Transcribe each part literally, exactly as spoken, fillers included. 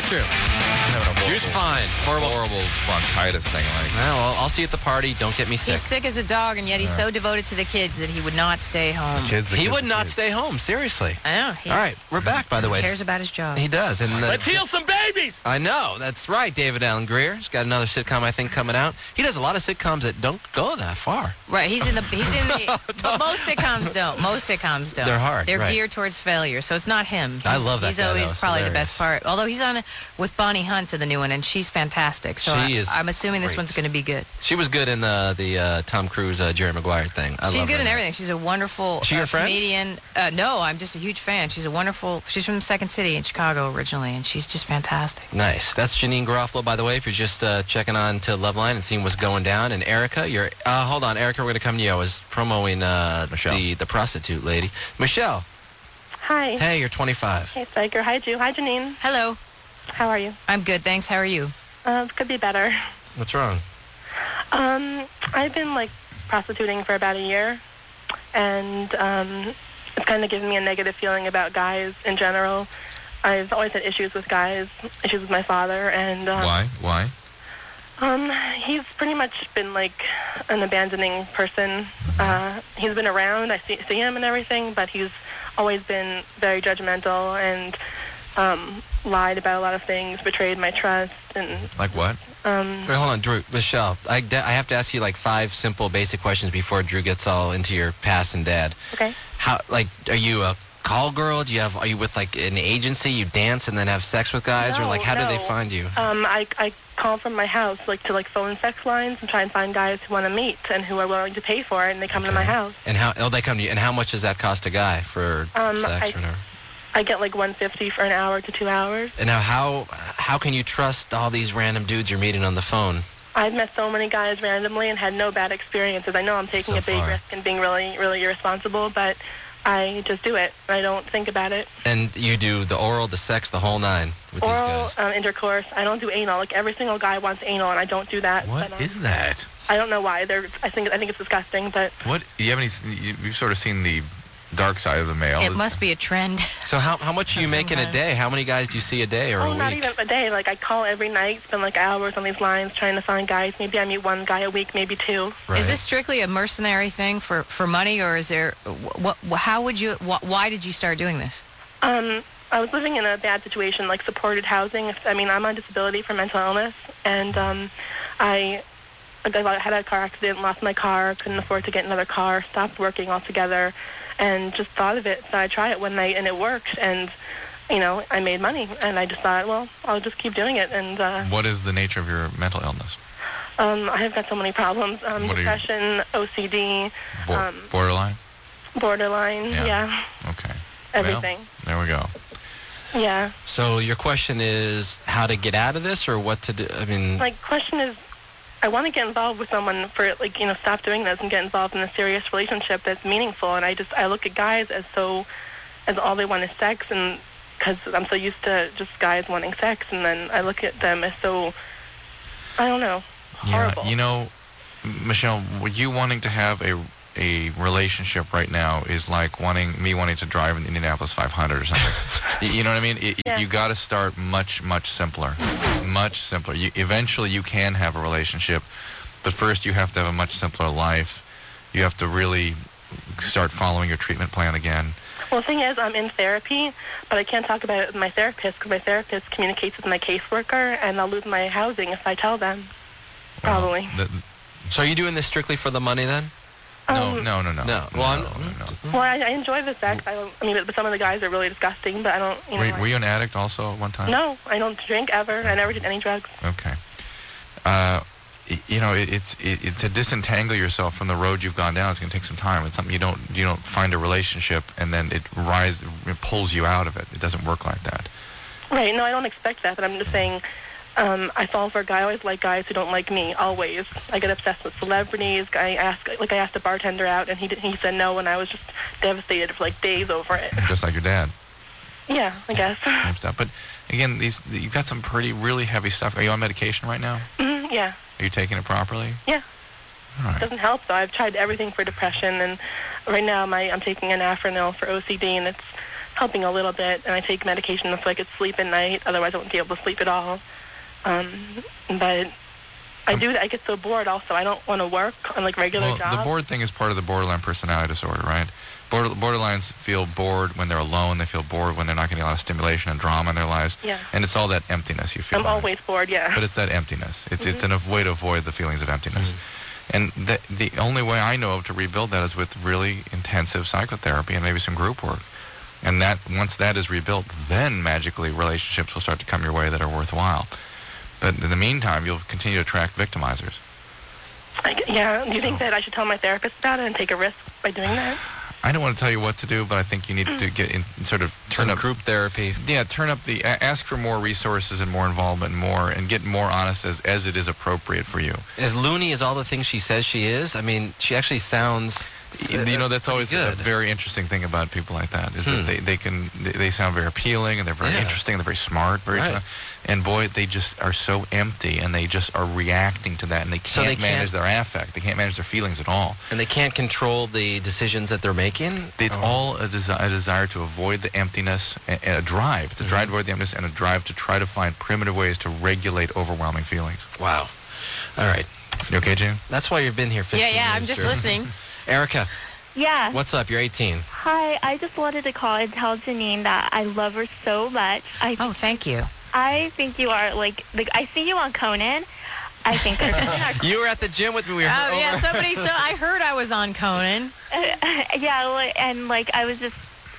Quite true. She was fine. Horrible. Horrible bronchitis thing. Like, Well, well, I'll see you at the party. Don't get me sick. He's sick as a dog, and yet he's so devoted to the kids that he would not stay home. kids, the He kids, would the not kids. stay home. Seriously. I know. He All right, we're back, by the way. cares about his job. He does. And uh, Let's heal some babies. I know. That's right, David Allen Greer. He's got another sitcom, I think, coming out. He does a lot of sitcoms that don't go that far. Right, he's in the he's in the but most sitcoms don't. Most sitcoms don't. They're hard, They're right. geared towards failure, so it's not him. I He's- love that He's guy, though. always It's probably the hilarious. best part. Although he's on with Bonnie Hunt to the new one, and she's fantastic. So She I, is I'm assuming this great. one's going to be good. She was good in the the uh, Tom Cruise, uh, Jerry Maguire thing. I She's love good her in that. everything. She's a wonderful She uh, your friend? comedian. Uh, no, I'm just a huge fan. She's a wonderful. She's from Second City in Chicago originally, and she's just fantastic. Nice. That's Janine Garofalo, by the way, if you're just uh, checking on to Loveline and seeing what's going down. And Erica, you're... Uh, hold on, Erica, we're going to come to you. I was promoting uh, Michelle. the, the prostitute lady. Michelle. Hi. Hey, you're twenty-five. Hey, Spiker. Hi, Ju. Hi, Janine. Hello. How are you? I'm good, thanks. How are you? Uh, could be better. What's wrong? Um, I've been, like, prostituting for about a year, and um, it's kind of given me a negative feeling about guys in general. I've always had issues with guys, issues with my father, and... Um, Why? Why? Um, he's pretty much been, like, an abandoning person. Uh, he's been around, I see, see him and everything, but he's always been very judgmental and um, lied about a lot of things, betrayed my trust, and... Like what? Um, Wait, hold on, Drew. Michelle, I, de- I have to ask you, like, five simple, basic questions before Drew gets all into your past and dad. okay. How, like, are you a call girl? Do you have, are you with, like, an agency? You dance and then have sex with guys? or, No, like, how do they no. find you? Um, I, I call from my house, like, to, like, phone sex lines and try and find guys who want to meet and who are willing to pay for it, and they come to my Okay. house. And how, oh, they come to you. And how much does that cost a guy for Um, sex I- or whatever? I get, like, one fifty for an hour to two hours. And now how, how can you trust all these random dudes you're meeting on the phone? I've met so many guys randomly and had no bad experiences. I know I'm taking So a big far. risk and being really, really irresponsible, but I just do it. I don't think about it. And you do the oral, the sex, the whole nine with these Oral guys. um, intercourse. I don't do anal. Like, every single guy wants anal, and I don't do that. What but, um, is that? I don't know why. They're. I think. I think it's disgusting, but What? You haven't? You, you've sort of seen the dark side of the male. It Is- must be a trend. So how how much do you Of make some in a kind. day? How many guys do you see a day or oh, a not week? even a day. Like, I call every night, spend like hours on these lines trying to find guys. Maybe I meet one guy a week, maybe two. Right. Is this strictly a mercenary thing for, for money, or is there? What? How would you? Wh- why did you start doing this? Um, I was living in a bad situation, like supported housing. I mean, I'm on disability for mental illness, and um, I, I had a car accident, lost my car, couldn't afford to get another car, stopped working altogether, and just thought of it. So I tried it one night, and it worked, and, you know, I made money, and I just thought, well, I'll just keep doing it, and uh, What is the nature of your mental illness? um, I have got so many problems, um, What are you- depression, O C D, Bo- Um, borderline? borderline, Yeah. yeah, Okay. everything, There we go. yeah. So your question is how to get out of this or what to do? I mean, My question is, I want to get involved with someone for, like, you know, stop doing this and get involved in a serious relationship that's meaningful. And I just, I look at guys as so, as all they want is sex, and because I'm so used to just guys wanting sex, and then I look at them as so, I don't know, horrible. Yeah. You know, Michelle, you wanting to have a a relationship right now is like wanting me wanting to drive an Indianapolis five hundred or something. you, you know what I mean? It, Yeah. You got to start much, much simpler. Much simpler. You, eventually, you can have a relationship, but first you have to have a much simpler life. You have to really start following your treatment plan again. Well, the thing is, I'm in therapy, but I can't talk about it with my therapist because my therapist communicates with my caseworker, and I'll lose my housing if I tell them. Probably. Well, the, so are you doing this strictly for the money then? no, Um, no, no, no. No. Well, I'm- no, no, no. Well, I, I enjoy the sex. I, don't, I mean, but some of the guys are really disgusting, but I don't, you know. Were, I- were you an addict also at one time? No, I don't drink ever. I never did any drugs. Okay. Uh, y- you know, it, it's it, it, to disentangle yourself from the road you've gone down. It's going to take some time. It's something you don't you don't find a relationship and then it rise it pulls you out of it. It doesn't work like that. Right. No, I don't expect that, but I'm just saying um, I fall for a guy. I always like guys who don't like me, always. I get obsessed with celebrities. I ask, like I asked a bartender out, and he did, he said no, and I was just devastated for like days over it. Just like your dad. Yeah, I guess. Same stuff. But again, these you've got some pretty really heavy stuff. Are you on medication right now? Mhm, yeah. Are you taking it properly? Yeah. All It right. doesn't help, though. I've tried everything for depression, and right now my I'm taking an Afrinil for O C D, and it's helping a little bit, and I take medication so I could sleep at night. Otherwise, I wouldn't be able to sleep at all. Um, but I do. I get so bored. Also, I don't want to work on like regular Well, jobs. the bored thing is part of the borderline personality disorder, right? Border, borderlines feel bored when they're alone. They feel bored when they're not getting a lot of stimulation and drama in their lives. Yeah. And it's all that emptiness you feel. I'm right? always bored. Yeah. But it's that emptiness. It's it's Mhm. an way to avoid the feelings of emptiness. Mm-hmm. And the the only way I know of to rebuild that is with really intensive psychotherapy and maybe some group work. And that once that is rebuilt, then magically relationships will start to come your way that are worthwhile. But in the meantime, you'll continue to attract victimizers. I, yeah. Do you So- think that I should tell my therapist about it and take a risk by doing that? I don't want to tell you what to do, but I think you need to get in, sort of turn Some up group therapy. Yeah, turn up the a- ask for more resources and more involvement, and more and get more honest as as it is appropriate for you. As loony as all the things she says she is, I mean, she actually sounds. you know, that's pretty always a good. very interesting thing about people like that is Hmm. that they, they can they, they sound very appealing and they're very Yeah. interesting, they're very smart, very Right. and boy, they just are so empty and they just are reacting to that and they can't So they manage can't- their affect, they can't manage their feelings at all. And they can't control the decisions that they're making. It's Oh. all a, desi- a desire to avoid the emptiness and, and a drive. It's a drive to avoid the emptiness and a drive to try to find primitive ways to regulate overwhelming feelings. Wow. All right. You okay, Jane? That's why you've been here fifteen Yeah, yeah, I'm years, just Drew. listening. Erica, Yeah. what's up? You're eighteen. Hi, I just wanted to call and tell Janine that I love her so much. I Oh, thank you. I think you are like, like I see you on Conan. I think there's You were at the gym with me. We were Oh, over. yeah, somebody, so I heard I was on Conan. yeah, like, and like I was just,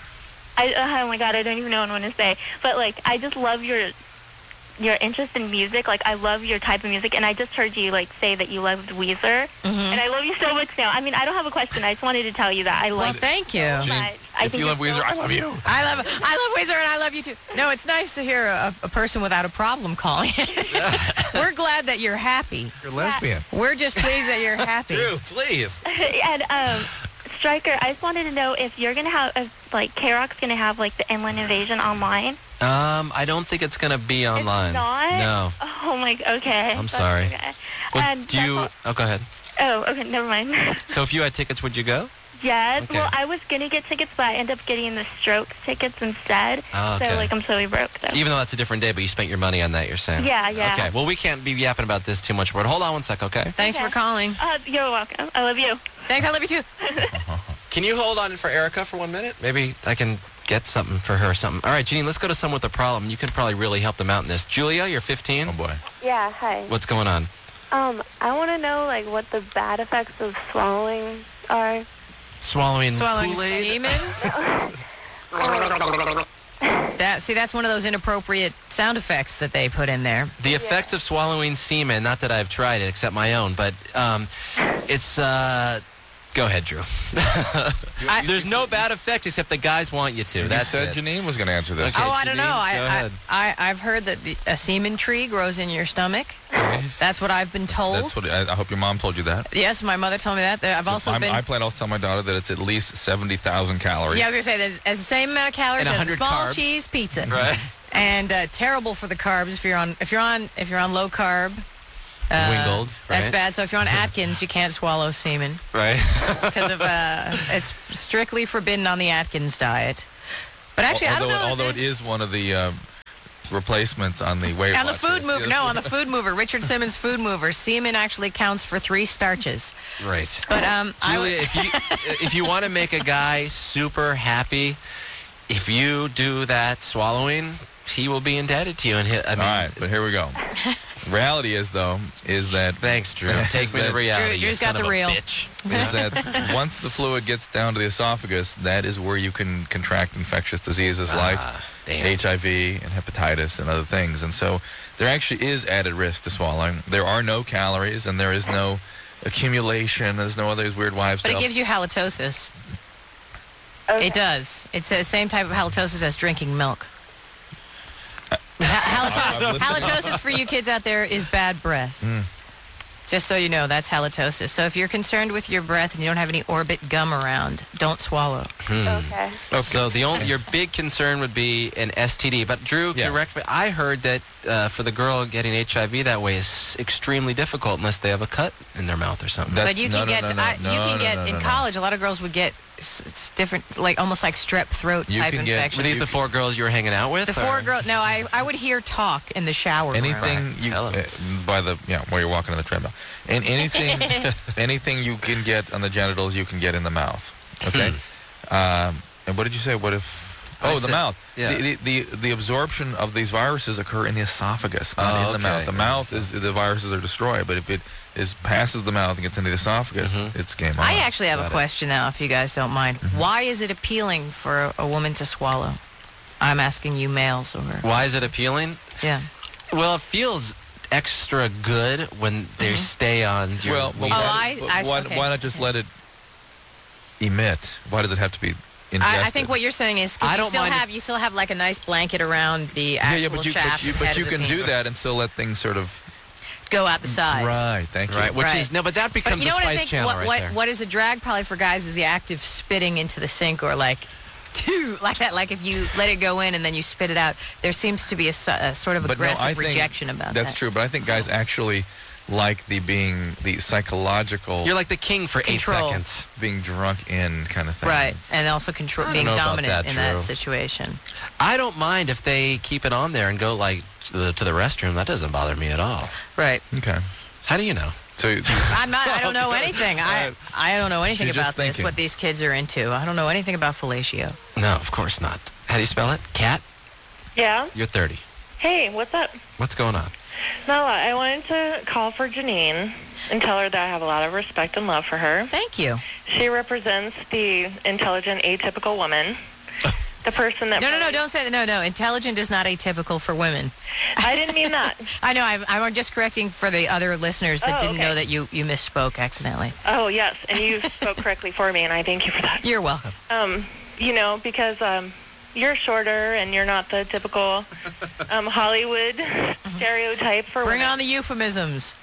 I oh my god, I don't even know what to say. But like I just love your your interest in music. Like I love your type of music, and I just heard you like say that you loved Weezer, and I love you so much now. I mean, I don't have a question. I just wanted to tell you that I Well, love thank you. so Jane, much. I if think you love it's so Weezer, I love you. I love I love Weezer and I love you too. No, it's nice to hear a, a person without a problem calling. We're glad that you're happy. You're a lesbian. We're just pleased that you're happy. Drew, please. and um, Stryker, I just wanted to know if you're gonna have, if, like, K-Rock's gonna have like the Inland Invasion online. Um, I don't think it's gonna be online. It's not. No. Oh my. Okay. I'm That's sorry. Okay. Well, and do you? that's Oh, go ahead. all- Oh, okay. Never mind. So if you had tickets, would you go? yes. Okay. Well, I was gonna get tickets, but I ended up getting the Stroke tickets instead. Oh, okay. So like, I'm totally broke. So. Even though that's a different day, but you spent your money on that. You're saying? Yeah, yeah. Okay. Well, we can't be yapping about this too much. But hold on one sec, okay? Thanks Okay. for calling. Uh, you're welcome. I love you. Thanks, I love you too. Can you hold on for Erica for one minute? Maybe I can get something for her or something. All right, Janine, let's go to someone with a problem. You can probably really help them out in this. Julia, you're fifteen. Oh boy. Yeah, hi. What's going on? Um, I want to know, like, what the bad effects of swallowing are. Swallowing, Swallowing Kool-Aid? semen. That see, that's one of those inappropriate sound effects that they put in there. The effects of swallowing semen, not that I've tried it except my own, but um, it's, uh, go ahead, Drew. I- There's no bad effect except the guys want you to. You That's said it. Janine was going to answer this. Okay. Oh, I don't know. Janine, I, go I, ahead. I, I've heard that the, a semen tree grows in your stomach. That's what I've been told. That's what I, I hope your mom told you that. Yes, my mother told me that. There- I've also I'm, been. I plan to tell my daughter that it's at least seventy thousand calories. Yeah, I was gonna say there's as the same amount of calories And as a one hundred small carbs. cheese pizza. Right. And uh, terrible for the carbs if you're on if you're on if you're on low carb. Uh, Wingled, That's right? bad. So if you're on Atkins, you can't swallow semen Right. because of uh, it's strictly forbidden on the Atkins diet. But actually, although, I don't know. if although it there's- is one of the uh, replacements on the Weight on the Watchers. food mover, Yeah, no, on the food mover, Richard Simmons food mover, semen actually counts for three starches. Right. But um, I Julia, would- if you if you want to make a guy super happy, if you do that swallowing, he will be indebted to you. And he, I mean, All right, but here we go. Reality is, though, is that thanks, Drew. Is Take me to that- reality. Drew- you Drew's son got the of a real. bitch. is that once the fluid gets down to the esophagus, that is where you can contract infectious diseases like Ah, damn. H I V and hepatitis and other things. And so there actually is added risk to swallowing. There are no calories and there is no accumulation. There's no other weird wives' but it tale. gives you halitosis. Okay. It does. It's the same type of halitosis as drinking milk. Ha- I'm halito- listening. halitosis for you kids out there is bad breath. Mm. Just so you know, that's halitosis. So if you're concerned with your breath and you don't have any orbit gum around, don't swallow. Hmm. Okay. So the only your big concern would be an S T D. But Drew, Yeah. correct me. I heard that uh, for the girl getting H I V that way is extremely difficult unless they have a cut in their mouth or something. That's- but you no, can no, get, no, no, I, no, you can no, get no, in no, no. college. A lot of girls would get s- it's different, like almost like strep throat You type can get- infection. Were these the four girls you were hanging out with? The four or- girls. No, I, I would hear talk in the shower room. Anything you Hello. uh, by the yeah while you're walking on the treadmill, and anything anything you can get on the genitals, you can get in the mouth. Okay. um, and what did you say? What if? I Oh, the said- mouth. yeah. The, the, the the absorption of these viruses occur in the esophagus, not Oh, in the okay. mouth. The mouth is the viruses are destroyed, but if it is passes the mouth and gets into the esophagus, Mhm. it's game on. I actually have Got a it. question now, if you guys don't mind. Why is it appealing for a, a woman to swallow? I'm asking you males or... Why is it appealing? Yeah. Well, it feels extra good when they stay on your well, well wiener. Oh, why, I- but I- why, okay. why not just let it emit? Why does it have to be ingested? I, I think what you're saying is 'cause I you don't still mind have you still have like a nice blanket around the actual yeah, yeah, but you, shaft but you, and but head you of the can do penis. that and still let things sort of Go out the sides. right. Thank you. Right, which Right. is no, but that But becomes you know the what I Spice think? Channel What right what, there. what is a drag probably for guys is the active spitting into the sink or like, like that. Like if you let it go in and then you spit it out, there seems to be a, so- a sort of But no, aggressive I think rejection about that's that. true. But I think guys actually like the being the psychological You're like the king for Control. eight seconds. being drunk in kind of thing. Right, and also control, I don't being know about dominant that, in Drew. that situation. I don't mind if they keep it on there and go like to the, to the restroom. That doesn't bother me at all. Right. Okay. How do you know? So I'm not. I don't know anything. I I don't know anything She's just about this. thinking. What these kids are into. I don't know anything about fellatio. No, of course not. How do you spell it? Cat? Yeah. You're thirty. Hey, what's up? What's going on? Nala, I wanted to call for Janine and tell her that I have a lot of respect and love for her. Thank you. She represents the intelligent, atypical woman. The person that... No, no, no. probably- Don't say that. No, no. Intelligent is not atypical for women. I didn't mean that. I know. I'm, I'm just correcting for the other listeners that Oh, didn't okay. know that you, you misspoke accidentally. Oh, yes, and you spoke correctly for me, and I thank you for that. You're welcome. Um, you know, because um, you're shorter and you're not the typical um, Hollywood stereotype for Bring women. on the euphemisms.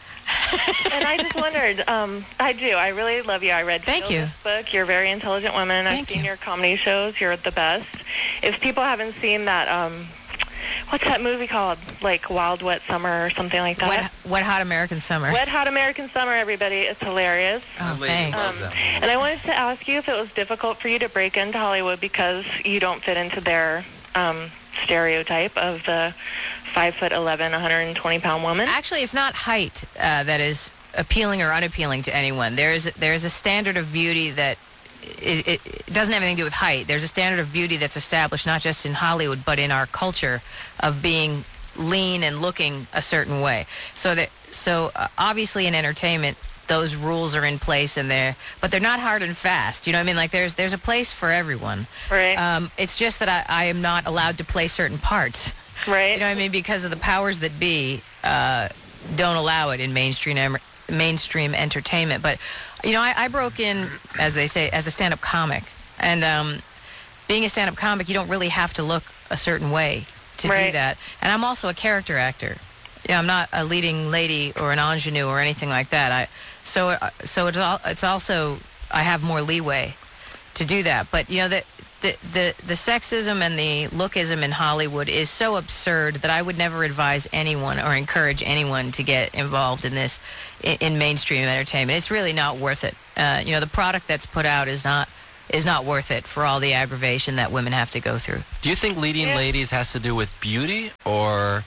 And I just wondered, um, I do, I really love you. I read Thank Feel you. this book. You're a very intelligent woman. I've Thank seen you. your comedy shows. You're the best. If people haven't seen that, um, what's that movie called? Like Wild Wet Summer or something like that? Wet, wet hot American summer. Wet Hot American Summer, everybody. It's hilarious. Oh, Lady thanks. loves Um, that movie. and I wanted to ask you if it was difficult for you to break into Hollywood because you don't fit into their um, stereotype of the five foot eleven, one hundred twenty pound woman. Actually, it's not height uh, that is appealing or unappealing to anyone. There is there is a standard of beauty that it, it, it doesn't have anything to do with height. There's a standard of beauty that's established not just in Hollywood but in our culture of being lean and looking a certain way. So that so uh, obviously in entertainment those rules are in place and they're but they're not hard and fast. You know what I mean? Like there's there's a place for everyone. Right. Um, it's just that I, I am not allowed to play certain parts. right. You know what I mean? Because of the powers that be uh, don't allow it in mainstream em- mainstream entertainment. But you know, I, I broke in, as they say, as a stand-up comic, and um, being a stand-up comic, you don't really have to look a certain way to do Right. that. And I'm also a character actor. Yeah, I'm not a leading lady or an ingenue or anything like that. I so uh, so it's all, it's also I have more leeway to do that. But you know the the the, the sexism and the lookism in Hollywood is so absurd that I would never advise anyone or encourage anyone to get involved in this in, in mainstream entertainment. It's really not worth it. Uh, you know, the product that's put out is not is not worth it for all the aggravation that women have to go through. Do you think leading Yeah. ladies has to do with beauty or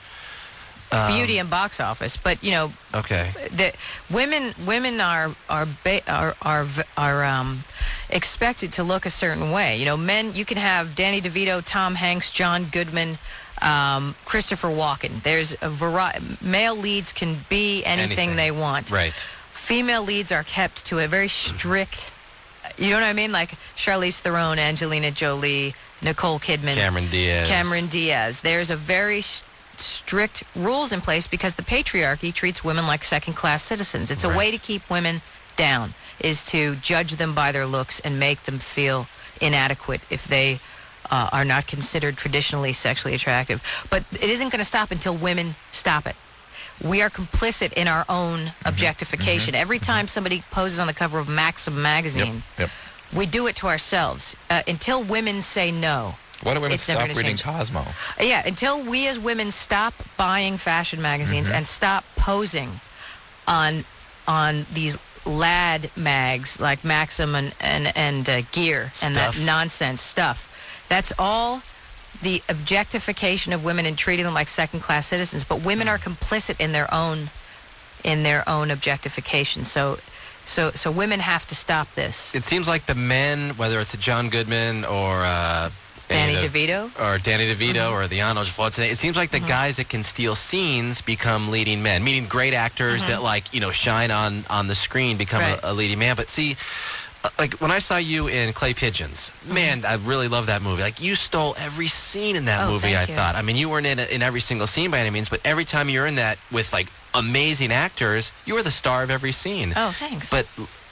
um, Beauty and box office, but you know, Okay. the women women are are ba- are are, v- are um, expected to look a certain way. You know, men you can have Danny DeVito, Tom Hanks, John Goodman, um, Christopher Walken. There's a variety. Male leads can be anything, Anything. they want. Right. Female leads are kept to a very strict. You know what I mean? Like Charlize Theron, Angelina Jolie, Nicole Kidman, Cameron Diaz. Cameron Diaz. There's a very s- strict rules in place because the patriarchy treats women like second-class citizens. It's a way Right. to keep women down, is to judge them by their looks and make them feel inadequate if they uh, are not considered traditionally sexually attractive. But it isn't going to stop until women stop it. We are complicit in our own objectification. Every time somebody poses on the cover of Maxim magazine, Yep. we do it to ourselves. Uh, until women say no. Why don't women It's never stop gonna reading change. Cosmo? Uh, Yeah, until we as women stop buying fashion magazines and stop posing on on these lad mags like Maxim and and, and uh, Gear and that Stuff. nonsense stuff. That's all the objectification of women and treating them like second-class citizens. But women are complicit in their own in their own objectification. So, so, so women have to stop this. It seems like the men, whether it's a John Goodman or uh, Danny any of those- DeVito. or Danny DeVito Mm-hmm. or the Arnold Schwarzenegger, it seems like the guys that can steal scenes become leading men, meaning great actors that, like, you know, shine on, on the screen become Mm-hmm. Right. a, a leading man. But see, uh, like, when I saw you in Clay Pigeons, man, I really love that movie. Like, you stole every scene in that Mm-hmm. Oh, movie, thank I you. thought. I mean, you weren't in, in every single scene by any means, but every time you're in that with, like, amazing actors, you were the star of every scene. Oh, thanks. But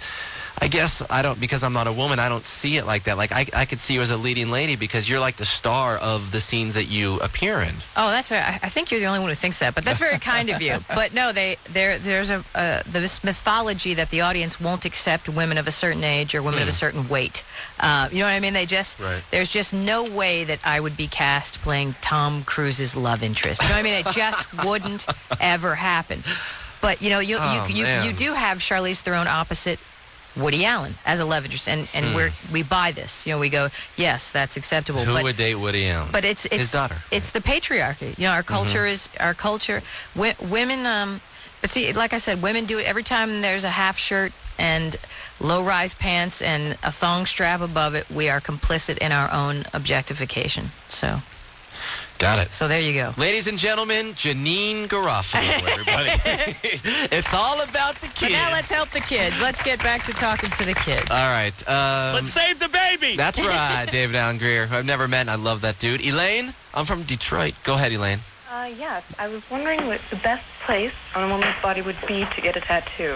I guess I don't, because I'm not a woman, I don't see it like that. Like, I, I could see you as a leading lady because you're like the star of the scenes that you appear in. Oh, that's right. I, I think you're the only one who thinks that, but that's very kind of you. But no, they there there's a uh, this mythology that the audience won't accept women of a certain age or women of a certain weight. Uh, you know what I mean? They just Right. there's just no way that I would be cast playing Tom Cruise's love interest. You know what I mean? It just wouldn't ever happen. But you know, you Oh, you you, man. you do have Charlize Theron opposite Woody Allen as a love interest, and and we're we buy this. You know, we go, yes, that's acceptable. Who but, would date Woody Allen? but it's it's His daughter. It's the patriarchy. You know, our culture is our culture. Wi- women, um, but see, like I said, women do it every time there's a half shirt and low-rise pants and a thong strap above it. We are complicit in our own objectification. So, Got it. so there you go. Ladies and gentlemen, Janine Garofalo, everybody. It's all about the But kids. now let's help the kids. Let's get back to talking to the kids. All right. Um, Let's save the baby. That's right, David Allen Greer, who I've never met, and I love that dude. Elaine, I'm from Detroit. Go ahead, Elaine. Uh, yes, I was wondering what the best place on a woman's body would be to get a tattoo.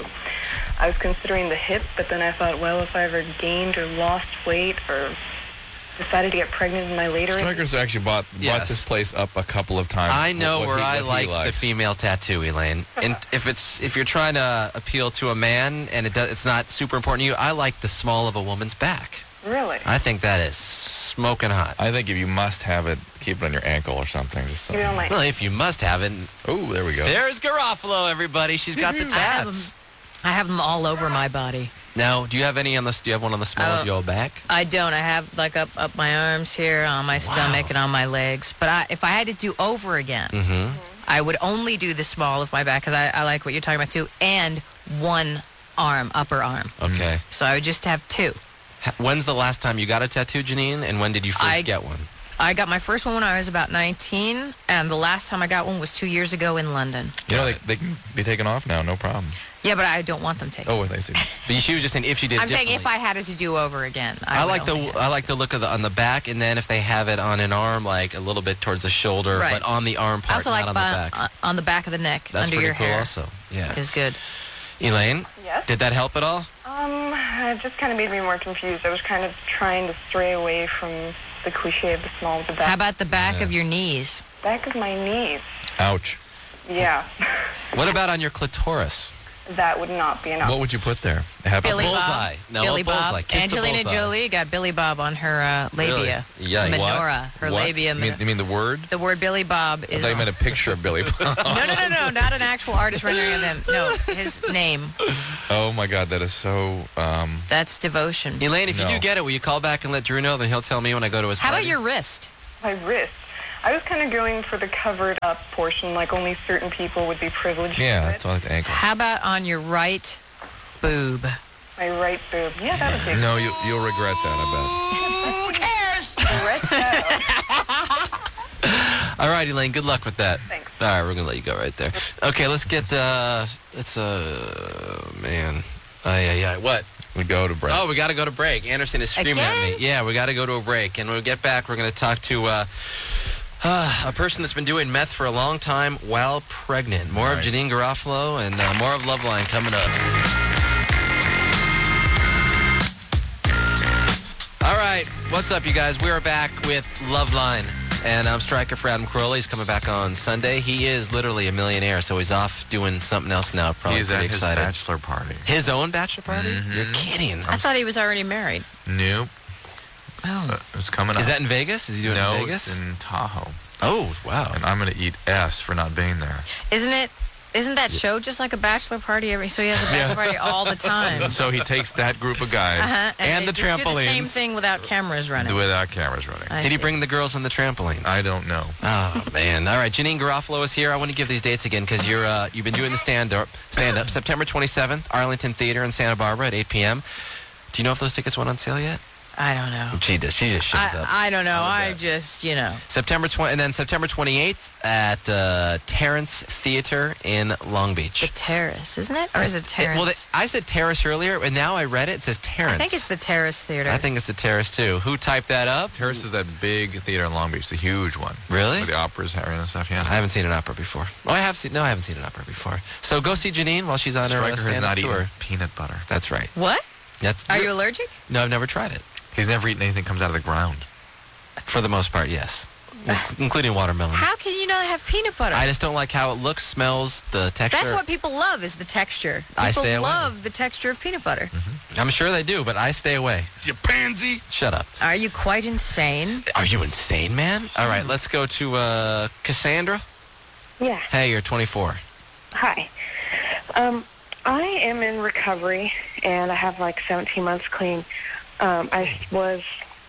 I was considering the hip, but then I thought, well, if I ever gained or lost weight or decided to get pregnant in my later Striker's actually bought Yes. brought this place up a couple of times. I know what where he- I what he like the likes. female tattoo, Elaine. And if it's if you're trying to appeal to a man and it does, it's not super important to you, I like the small of a woman's back. Really? I think that is smoking hot. I think if you must have it, keep it on your ankle or something. Just You know, something. my, Well, if you must have it. Oh, there we go. There's Garofalo, everybody. She's got the I have tats. I have them all over my body. Now, do you have any on the? Do you have one on the small Uh, of your back? I don't. I have like up up my arms here, on my stomach, and on my legs. But I, if I had to do over again, Mm-hmm. I would only do the small of my back because I, I like what you're talking about too, and one arm, upper arm. Okay. So I would just have two. Ha- When's the last time you got a tattoo, Janine? And when did you first I- get one? I got my first one when I was about nineteen, and the last time I got one was two years ago in London. You know, they, they can be taken off now, no problem. Yeah, but I don't want them taken. Oh, I see. But she was just saying if she did. I'm saying if differently. I had it to do over again. I, I would like the only have I it. like the look of the on the back, and then if they have it on an arm, like a little bit towards the shoulder, Right. but on the arm I part, also not like on by- the back. uh, on the back of the neck, That's under pretty your cool, hair, also. Yeah. is good. Elaine, yes? did that help at all? Um, it just kind of made me more confused. I was kind of trying to stray away from the cliche of the small of the back. How about the back Yeah. of your knees? back of my knees? Ouch. Yeah, What about on your clitoris? that would not be enough. What would you put there? Have Billy bullseye. Bob. No, Billy a bullseye. Bob. Kiss the Angelina bullseye. Jolie got Billy Bob on her uh, labia. Really? Yikes. Menorah. Her What? labia. You mean, men- you mean the word? the word Billy Bob I is. thought you meant a picture of Billy Bob. no, no, no, no, not an actual artist rendering of him. No, his name. Oh my God, that is so. Um, That's devotion. Elaine, if you No. do get it, will you call back and let Drew know? Then he'll tell me when I go to his How about party. your wrist? My wrist. I was kind of going for the covered up portion, like only certain people would be privileged yeah, to that's it. all like the ankle. How about on your right boob? My right boob. Yeah, that would be No, you, you'll regret that, I Rest All right, Elaine. Good luck with that. Thanks. All right, we're gonna let you go right there. Okay, let's get. uh Let's uh man. Oh yeah, yeah. What? bet. We go to break. Oh, we got to go to break. Anderson is screaming at me. Again? Yeah, we got to go to a break. And when we get back, we're going to talk to uh, uh, a person that's been doing meth for a long time while pregnant. More Nice. of Janine Garofalo and uh, more of Loveline coming up. All right, what's up, you guys? We are back with Loveline. And I'm striker for Adam Carolla. He's coming back on Sunday. He is literally a millionaire, so he's off doing something else now. Probably He's pretty at his excited. bachelor party. His own bachelor party? Mhm. You're kidding. I thought he was already married. Nope. Oh. Uh, it's coming up. Is that in Vegas? Is he doing no, it in Vegas? it's in Tahoe. Oh, wow. And I'm going to eat S for not being there. Isn't it Isn't that show just like a bachelor party every? So he has a bachelor party all the time. So he takes that group of guys Uh-huh. And they the just do the same trampolines. thing without cameras running. without cameras running. I Did he see. bring the girls on the trampolines? I don't know. Oh man! All right, Janine Garofalo is here. I want to give these dates again because you're uh, you've been doing the stand up. Stand up September twenty-seventh, Arlington Theater in Santa Barbara at eight p.m. Do you know if those tickets went on sale yet? I don't know. She does. She just shows up. I, I don't know. I I would bet. just, you know. September twentieth, and then September twenty-eighth at uh, Terrace Theater in Long Beach. The Terrace, isn't it? Or is it Terrace? Well, they, I said Terrace earlier, and now I read it. It says Terrace. I think it's the Terrace Theater. I think it's the Terrace too. Who typed that up? Terrace is that big theater in Long Beach, the huge one. Really? Where the opera's having and stuff, yeah. I haven't seen an opera before. Oh, I have seen. No, I haven't seen an opera before. So go see Janine while she's on her uh, Stryker has stand-up not tour. eaten peanut butter. That's right. What? That's. Are you allergic? No, I've never tried it. He's never eaten anything that comes out of the ground. For the most part, yes, including watermelon. How can you not have peanut butter? I just don't like how it looks, smells, the texture. That's what people love is the texture. People I stay away. love the texture of peanut butter. I'm sure they do, but I stay away. You pansy! Shut up. Are you quite insane? Are you insane, man? All right, let's go to uh, Cassandra. Yeah. Hey, you're twenty-four. Hi. Um, I am in recovery, and I have like seventeen months clean. Um, I was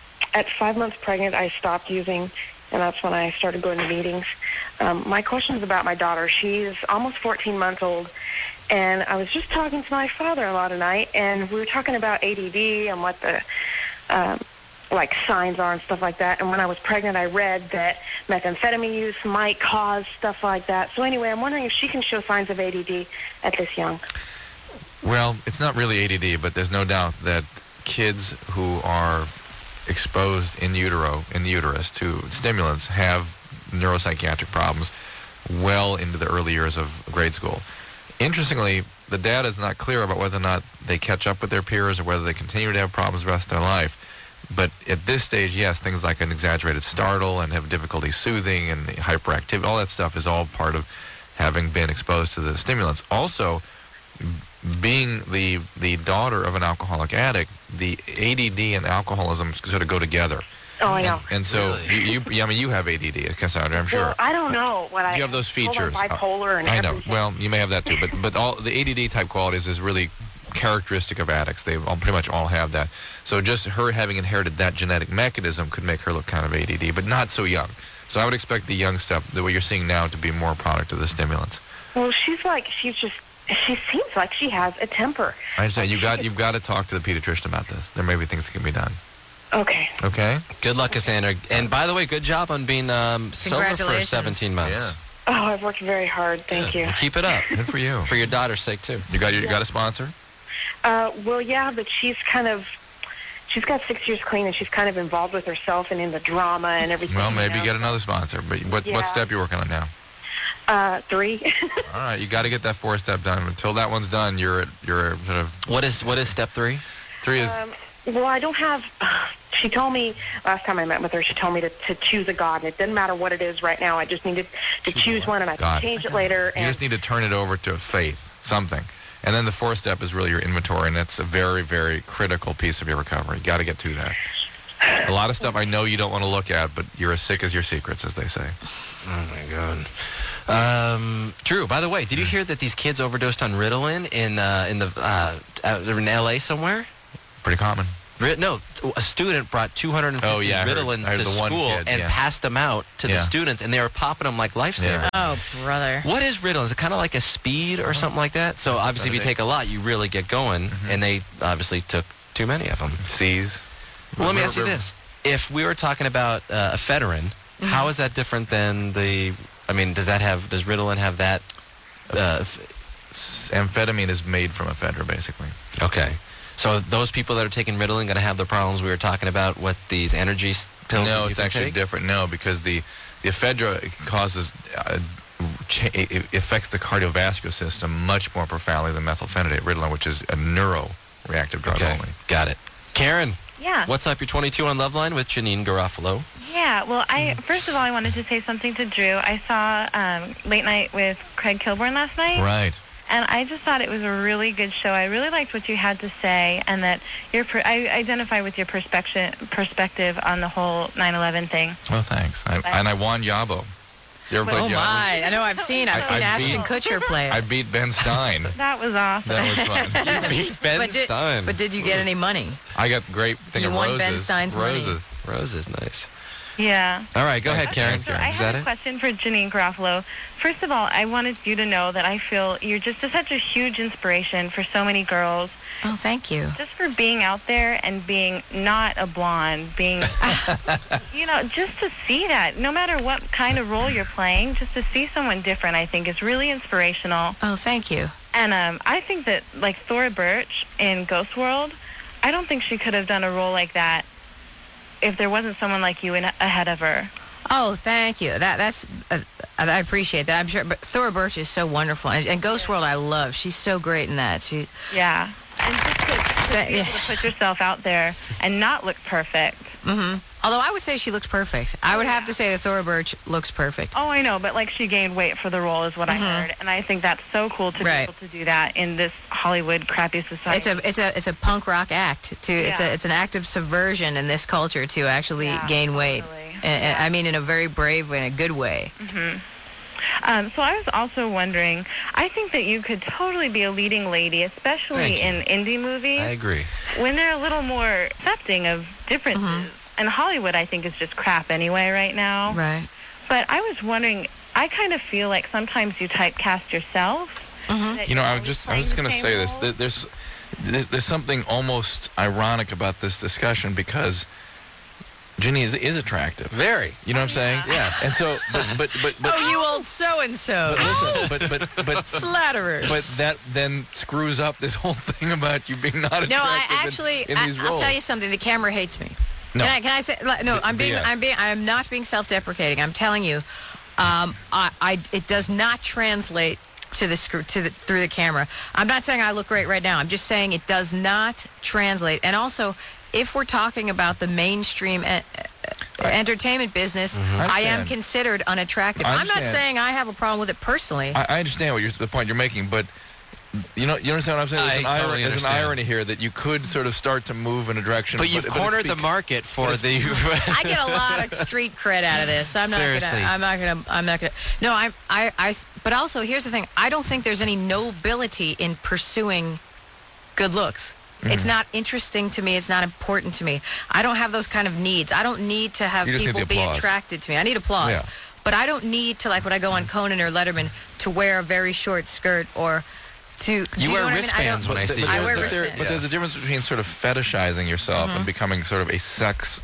at five months pregnant. I stopped using, and that's when I started going to meetings. Um, my question is about my daughter. She's almost fourteen months old, and I was just talking to my father-in-law tonight, and we were talking about A D D and what the um, like signs are and stuff like that. And when I was pregnant, I read that methamphetamine use might cause stuff like that. So anyway, I'm wondering if she can show signs of A D D at this young. Well, it's not really A D D, but there's no doubt that kids who are exposed in utero, in the uterus to stimulants have neuropsychiatric problems well into the early years of grade school. Interestingly, the data is not clear about whether or not they catch up with their peers or whether they continue to have problems the rest of their life. But at this stage, yes, things like an exaggerated startle and have difficulty soothing and hyperactivity, all that stuff is all part of having been exposed to the stimulants. Also, being the the daughter of an alcoholic addict, the A D D and alcoholism sort of go together. Oh, I know. And, and so, Really? you, you, yeah, I mean, you have A D D, Cassandra, I'm sure. Well, I don't know what I You have those told her features. bipolar and I know. everything. Well, you may have that too, but but all the A D D type qualities is really characteristic of addicts. They all pretty much all have that. So just her having inherited that genetic mechanism could make her look kind of A D D, but not so young. So I would expect the young stuff, the what you're seeing now, to be more a product of the stimulants. Well, she's like, she's just, she seems like she has a temper. I understand. You She got could- you've got to talk to the pediatrician about this. There may be things that can be done. Okay. Okay. Good luck, Cassandra. And by the way, good job on being um, sober for Congratulations. seventeen months. Oh, I've worked very hard. Thank Good. you. Well, keep it up Good for you. for your daughter's sake too. You got your, you got a sponsor? Uh, well, yeah, but she's kind of, she's got six years clean, and she's kind of involved with herself and in the drama and everything. Well, you maybe know? get another sponsor. But what Yeah. what step you working on now? Uh, three. All right, you got to get that four step done. Until that one's done, you're at, you're at sort of What is what is step three? three is um, well, I don't have. She told me last time I met with her. She told me to, to choose a god, and it doesn't matter what it is right now. I just needed to Choose choose one. one, and I God. can change it later. you And just need to turn it over to faith, something. And then the fourth step is really your inventory, and that's a very, very critical piece of your recovery. You got to get to that. A lot of stuff I know you don't want to look at, but you're as sick as your secrets, as they say. Oh my god. Um, Drew, by the way, did you hear that these kids overdosed on Ritalin in uh, in the uh, out in L A somewhere? Pretty common. Ri- No, a student brought two hundred fifty Oh, yeah, I heard- Ritalins I heard to the one school kid, and yeah. passed them out to the Yeah. students, and they were popping them like lifesavers. Yeah. Oh, brother. What is Ritalin? Is it kind of like a speed or something like that? So obviously, if you take a lot, you really get going, and they obviously took too many of them. C's. Well, let me Remember- ask you this: if we were talking about uh, ephedrine, how is that different than the? I mean, does that have? Does Ritalin have that? Uh, f- Amphetamine is made from ephedra, basically. okay, so those people that are taking Ritalin going to have the problems we were talking about with these energy s- pills? that No, you it's can actually take? different. No, because the the ephedra causes uh, cha- it affects the cardiovascular system much more profoundly than methylphenidate Ritalin, which is a neuroreactive drug Okay, only. got it. Karen, Yeah. what's up? You're twenty-two on Loveline with Janine Garofalo. Yeah, well, I first of all, I wanted to say something to Drew. I saw um, Late Night with Craig Kilborn last night, Right. and I just thought it was a really good show. I really liked what you had to say, and that your per- I identify with your perspective perspective on the whole nine eleven thing. Well, thanks. I, and I won Yabo. You ever Oh played John? my! I know. I've seen. I've I- seen I Ashton beat- Kutcher play it. I beat Ben Stein. That was awesome. That was fun. Meet Ben but did, Stein. But did you get any money? I got great thing You of won roses. Ben Stein's money. roses. Roses, nice. Yeah. All right, go ahead, Okay, Karen. So Karen. I Is have that a it? question for Janine Garofalo. First of all, I wanted you to know that I feel you're just a, such a huge inspiration for so many girls, Oh, thank you. just for being out there and being not a blonde, being, you know, just to see that, no matter what kind of role you're playing, just to see someone different, I think is really inspirational. Oh, thank you. And um, I think that, like Thora Birch in Ghost World, I don't think she could have done a role like that if there wasn't someone like you in, ahead of her. Oh, thank you. That that's uh, I appreciate that. I'm sure. But Thora Birch is so wonderful, and, and Ghost World I love. She's so great in that. She. Yeah. And just to, to That- be able yeah. to put yourself out there and not look perfect. Mm-hmm. Although I would say she looks perfect. I would have to say that Thora Birch looks perfect. Oh, I know, but like she gained weight for the role is what Mhm. I heard, and I think that's so cool to Right. be able to do that in this Hollywood crappy society. It's a it's a it's a punk rock act. To it's Yeah. a it's an act of subversion in this culture to actually Yeah, gain weight. totally. And, and Yeah. I mean, in a very brave way, in a good way. Mhm. Um, so I was also wondering, I think that you could totally be a leading lady, especially in Thank indie movies, I agree. when they're a little more accepting of differences. Mhm. And Hollywood, I think, is just crap anyway right now. Right. But I was wondering, I kind of feel like sometimes you typecast yourself. Mm-hmm. that You know, you're I was always just I playing was the going to same say this. role. There- There's there's there's something almost ironic about this discussion because Ginny is is attractive. Very. You know what I'm saying? Yes. And so, but but but but, Oh, you old so and so. but listen, but but but Flatterers. but that then screws up this whole thing about you being not attractive No, I in- actually, in, I, these I'll roles. tell you something. The camera hates me. No. Can I, can I say? like, No, I'm being, B S. I'm being, I'm not being self-deprecating. I'm telling you, um, I, I, it does not translate to the screw to the through the camera. I'm not saying I look great right now. I'm just saying it does not translate. And also, if we're talking about the mainstream e- uh, entertainment business, I I am understand. considered unattractive. I I'm not understand. saying I have a problem with it personally. I, I understand what you're, the point you're making, but you know, you understand what I'm saying? There's, I an, totally irony, there's an understand. irony here that you could sort of start to move in a direction. But you've it's cornered the bec- market for but the. I get a lot of street cred out of this. I'm not Seriously. gonna. I'm not gonna. I'm not gonna. No, I'm. I. I. But also, here's the thing. I don't think there's any nobility in pursuing good looks. It's Mm-hmm. not interesting to me. It's not important to me. I don't have those kind of needs. I don't need to have You just need people the be applause. attracted to me. I need applause. Yeah. But I don't need to, like when I go on Conan or Letterman, to wear a very short skirt or to. do You know wear what I mean? I wristbands don't- when I But see there- you. I wear but there- wristbands. But there's a Yes. difference between sort of fetishizing yourself Mm-hmm. and becoming sort of a sex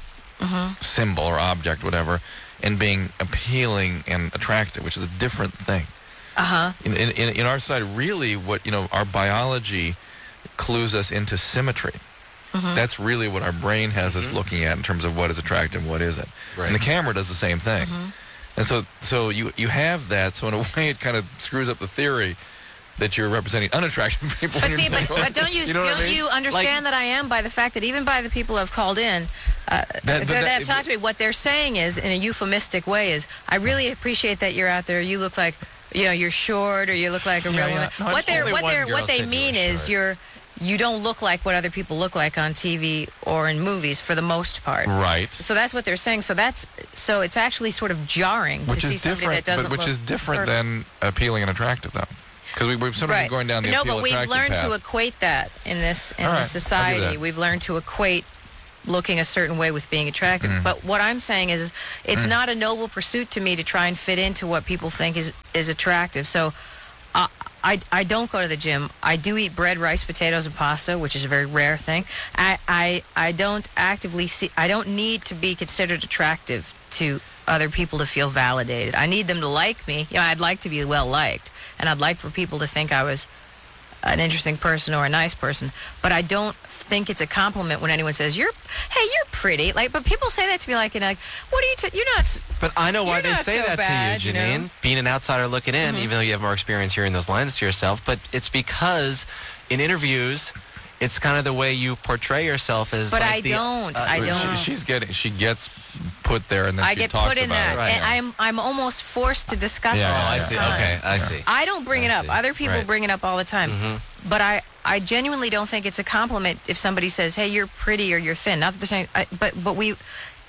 symbol or object, whatever, and being appealing and attractive, which is a different thing. Uh huh. In, in, in in our side, really, what you know, our biology clues us into symmetry. Mm-hmm. That's really what our brain has us looking at in terms of what is attractive and what isn't. Right. And the camera does the same thing. Mm-hmm. And so, so you you have that. So in a way, it kind of screws up the theory that you're representing unattractive people. But when see, you're but, not. but don't you, know what I don't mean? you understand that I am by the fact that even by the people who have called in, uh, that, but that, that- have talked to me, what they're saying is in a euphemistic way is, I really appreciate that you're out there. You look like, you know, you're short or you look like a Yeah, real yeah. woman. No, what it's they're, only what one they're, girl what they said you mean were is short. you're, you don't look like what other people look like on T V or in movies for the most part. Right. So that's what they're saying. So that's so it's actually sort of jarring Which to see is somebody different, that doesn't but which look is different perfect. than appealing and attractive, though. Because we, we've sort of been going down the no, appeal but we've attractive learned path. to equate that in this in All right, this I'll do society. that. We've learned to equate looking a certain way with being attractive. Mm. But what I'm saying is, is it's not a noble pursuit to me to try and fit into what people think is is attractive. So. Uh, I, I don't go to the gym. I do eat bread, rice, potatoes, and pasta, which is a very rare thing. I, I, I don't actively see, I don't need to be considered attractive to other people to feel validated. I need them to like me. You know, I'd like to be well liked, and I'd like for people to think I was an interesting person or a nice person. But I don't think it's a compliment when anyone says, "You're, hey, you're pretty." Like, but people say that to me like, in like, "What are you? T- you're not." s- But I know why You're they not say so that bad, to you, you Janine. know? Mm-hmm. Being an outsider looking in, even though you have more experience hearing those lines to yourself. But it's because in interviews, it's kind of the way you portray yourself as. But like I the, don't. uh, I She- don't. she's getting, she gets put there, and then I she get talks put in about that, it. Right. and I'm I'm almost forced to discuss Yeah, it Oh, all I the see. time. Okay, I see. I don't bring I it up. see. Other people Right. bring it up all the time. Mm-hmm. But I, I genuinely don't think it's a compliment if somebody says, "Hey, you're pretty" or "you're thin." Not that they're saying, I, but but we,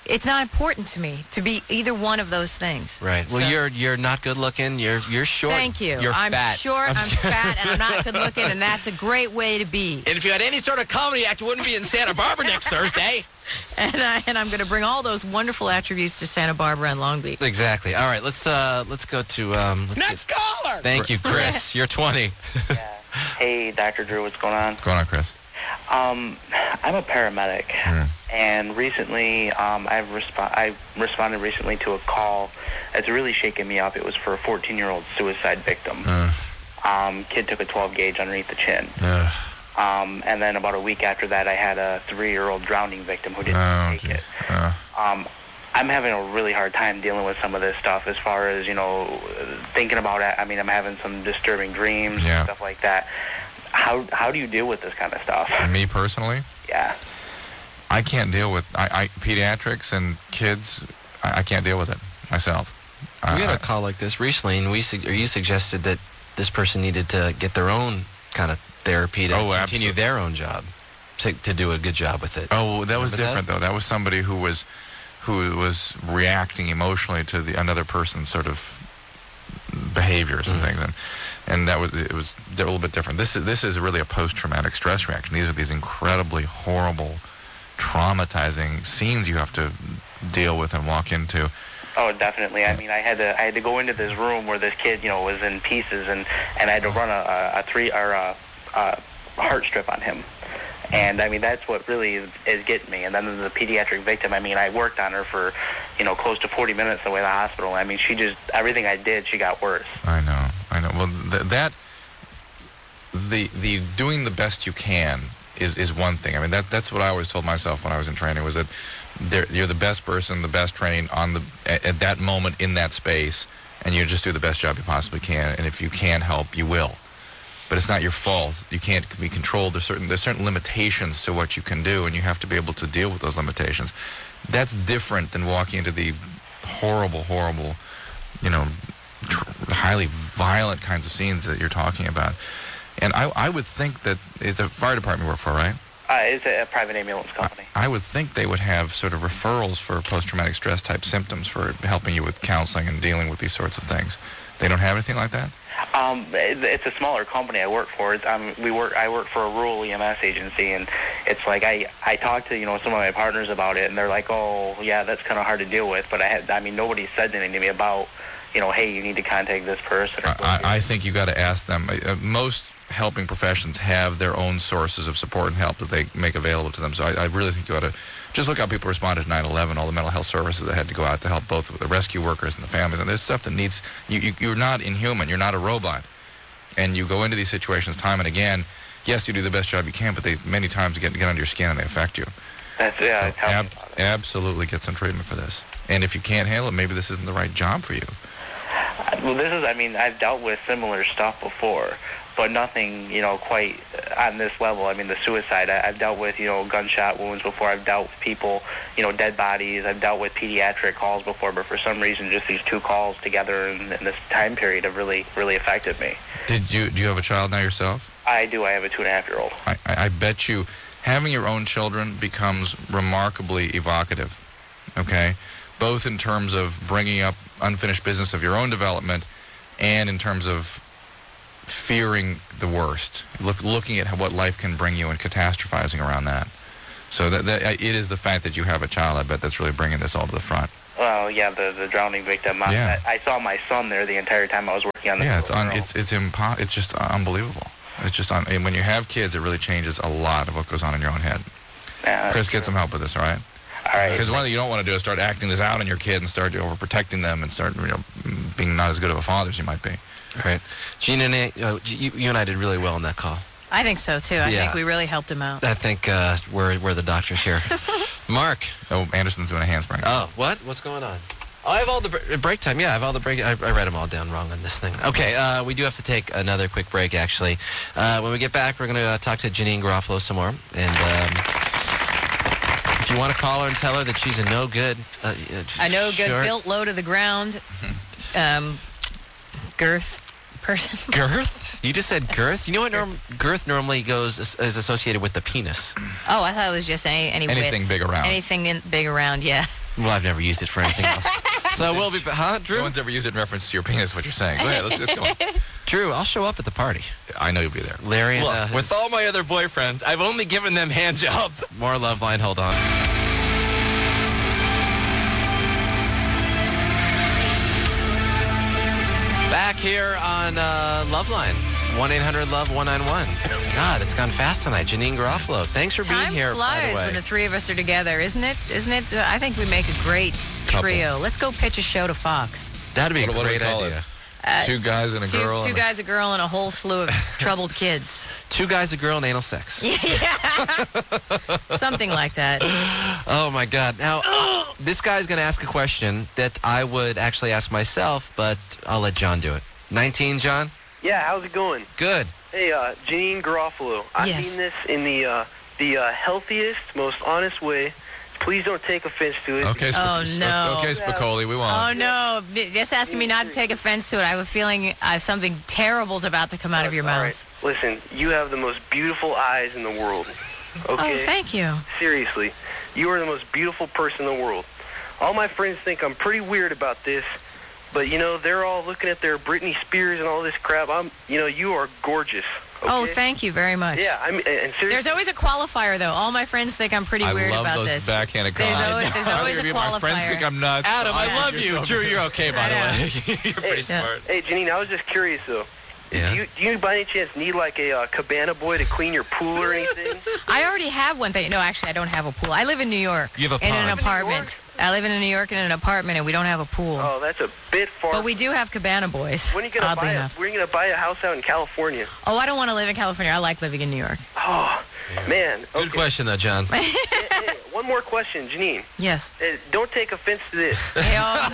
it's not important to me to be either one of those things. Right. Well, So- you're you're not good looking. You're you're short. Thank you. You're I'm fat. short, I'm I'm fat, and I'm not good looking, and that's a great way to be. And if you had any sort of comedy act, you wouldn't be in Santa Barbara next Thursday. And, I, and I'm going to bring all those wonderful attributes to Santa Barbara and Long Beach. Exactly. All right. Let's uh let's go to um. Let's Next get, caller. Thank you, Chris. You're twenty. Hey, Doctor Drew, what's going on? What's going on, Chris? Um, I'm a paramedic, Mm. and recently um, I've respo- I responded recently to a call that's really shaken me up. It was for a fourteen-year-old suicide victim. Uh, Um, kid took a twelve gauge underneath the chin. uh, Um, and then about a week after that, I had a three-year-old drowning victim who didn't oh, make it. jeez. Uh, Um, I'm having a really hard time dealing with some of this stuff as far as, you know, thinking about it. I mean, I'm having some disturbing dreams Yeah. and stuff like that. How how do you deal with this kind of stuff? me personally, Yeah. I can't deal with I, I pediatrics and kids. I, I can't deal with it myself. We had I- a call like this recently, and we su- or you suggested that this person needed to get their own kind of therapy to Oh, continue absolutely. their own job, to, to do a good job with it. Oh, that was Remember different though. That was somebody who was who was reacting emotionally to the another person's sort of behaviors and Mm. things, and and that was it was a little bit different. This is this is really a post-traumatic stress reaction. These are these incredibly horrible, traumatizing scenes you have to deal with and walk into. Oh, definitely. I mean, I had to I had to go into this room where this kid, you know, was in pieces, and, and I had to run a, a, a three or a, a heart strip on him. And I mean, that's what really is, is getting me. And then the pediatric victim, I mean, I worked on her for, you know, close to forty minutes away to the hospital. I mean, she just, everything I did, she got worse. I know, I know. Well, th- that the the doing the best you can is is one thing. I mean, that that's what I always told myself when I was in training, was that there, you're the best person, the best training on the at, at that moment in that space, and you just do the best job you possibly can. And if you can help, you will. But it's not your fault. You can't be controlled. There's certain there's certain limitations to what you can do, and you have to be able to deal with those limitations. That's different than walking into the horrible, horrible, you know, tr- highly violent kinds of scenes that you're talking about. And I, I would think that it's a fire department you work for, right? Uh, it's a, a private ambulance company. I would think they would have sort of referrals for post-traumatic stress type symptoms for helping you with counseling and dealing with these sorts of things. They don't have anything like that? Um, it, it's a smaller company I work for. It's, um, we work. I work for a rural E M S agency, and it's like I, I talked to you know some of my partners about it, and they're like, oh yeah, that's kind of hard to deal with. But I had, I mean, nobody said anything to me about, you know, hey, you need to contact this person. Or I, I think you got to ask them. Uh, most helping professions have their own sources of support and help that they make available to them. So I, I really think you ought to just look how people responded to nine eleven, all the mental health services that had to go out to help both the rescue workers and the families. And there's stuff that needs, you, you, you're not inhuman, you're not a robot. And you go into these situations time and again. Yes, you do the best job you can, but they many times get, get under your skin and they affect you. That's yeah. So tell me ab- about it. absolutely get some treatment for this. And if you can't handle it, maybe this isn't the right job for you. Uh, Well, this is. I mean, I've dealt with similar stuff before, but nothing, you know, quite on this level. I mean, the suicide. I, I've dealt with, you know, gunshot wounds before. I've dealt with people, you know, dead bodies. I've dealt with pediatric calls before, but for some reason, just these two calls together in, in this time period have really, really affected me. Did you do you have a child now yourself? I do. I have a two and a half year old. I, I I bet you having your own children becomes remarkably evocative, okay? Both in terms of bringing up unfinished business of your own development and in terms of fearing the worst, look, looking at what life can bring you and catastrophizing around that. So that, that it is the fact that you have a child, I bet, that's really bringing this all to the front. Well, yeah, the the drowning victim. I, Yeah. I, I saw my son there the entire time I was working on this. Yeah, it's little un, girl. it's it's impo- it's just unbelievable. It's just un- and when you have kids, it really changes a lot of what goes on in your own head. Yeah, that's Chris, get true. some help with this, all right? All right. Because one thing you don't want to do is start acting this out on your kid and start overprotecting them and start, you know, being not as good of a father as you might be. Right. Gina, and I- uh, you, you and I did really well in that call. I think so too. I Yeah. think we really helped him out. I think uh, we're, we're the doctors here. Mark. Oh, Anderson's doing a handspring. Oh, what? What's going on? Oh, I have all the br- break time. Yeah, I have all the break. I, I read them all down wrong on this thing. Okay, uh, we do have to take another quick break, actually. Uh, when we get back, we're going to uh, talk to Janine Garofalo some more. And um, if you want to call her and tell her that she's a no good, uh, uh, I know, good, sure. built low to the ground, um, girth person. Girth? You just said girth? You know what norm- girth normally goes is, is associated with the penis. Oh, I thought it was just any, any Anything width. big around. Anything in, big around, yeah. Well, I've never used it for anything else. So we'll be... Huh, Drew? No one's ever used it in reference to your penis, what you're saying. Go ahead, let's, let's go. Drew, I'll show up at the party. I know you'll be there. Larry and... Look, uh, with all my other boyfriends, I've only given them hand jobs. More Love Line, hold on. Back here on uh, Loveline, one eight hundred love one nine one. God, it's gone fast tonight. Janine Garofalo, thanks for Time being here, by flies the way. when the three of us are together, isn't it? Isn't it? Uh, I think we make a great trio. Let's go pitch a show to Fox. That'd be What- a what do we great call idea. it? Uh, Two guys and a two, girl. two and a- guys, a girl, and a whole slew of troubled kids. Two guys, a girl, and anal sex. Yeah. Something like that. Oh, my God. Now, uh, this guy's going to ask a question that I would actually ask myself, but I'll let John do it. nineteen, John? Yeah, how's it going? Good. Hey, uh, Janine Garofalo. I Yes. mean this in the uh, the uh, healthiest, most honest way. Please don't take offense to it. Okay, Sp- Oh, no. Okay, Spicoli, we Oh, won't. no. Just asking me not to take offense to it. I have a feeling uh, something terrible's about to come out of your All mouth. right. Listen, you have the most beautiful eyes in the world. Okay? Oh, thank you. Seriously, you are the most beautiful person in the world. All my friends think I'm pretty weird about this, but you know they're all looking at their Britney Spears and all this crap. I'm, you know, you are gorgeous. Okay? Oh, thank you very much. Yeah, I mean, and seriously, There's always a qualifier, though. All my friends think I'm pretty I weird love about those this. backhanded There's comments. always, there's always a qualifier. My friends think I'm nuts. Adam, I Yeah. love you. Drew, you're okay, by the I know. way. You're pretty Hey, smart. Hey, Janine, I was just curious though. Yeah. Do you, do you by any chance need like a uh, cabana boy to clean your pool or anything? I already have one thing. No, actually, I don't have a pool. I live in New York. You have a in pond. an You live in New apartment. I live in New York in an apartment, and we don't have a pool. Oh, that's a bit far. But we do have cabana boys. When are you gonna oddly buy a, enough. When are you gonna buy a house out in California? Oh, I don't want to live in California. I like living in New York. Oh, man. Good Okay. question, though, John. Hey, hey, one more question, Janine. Yes. Uh, don't take offense to this. Hey, oh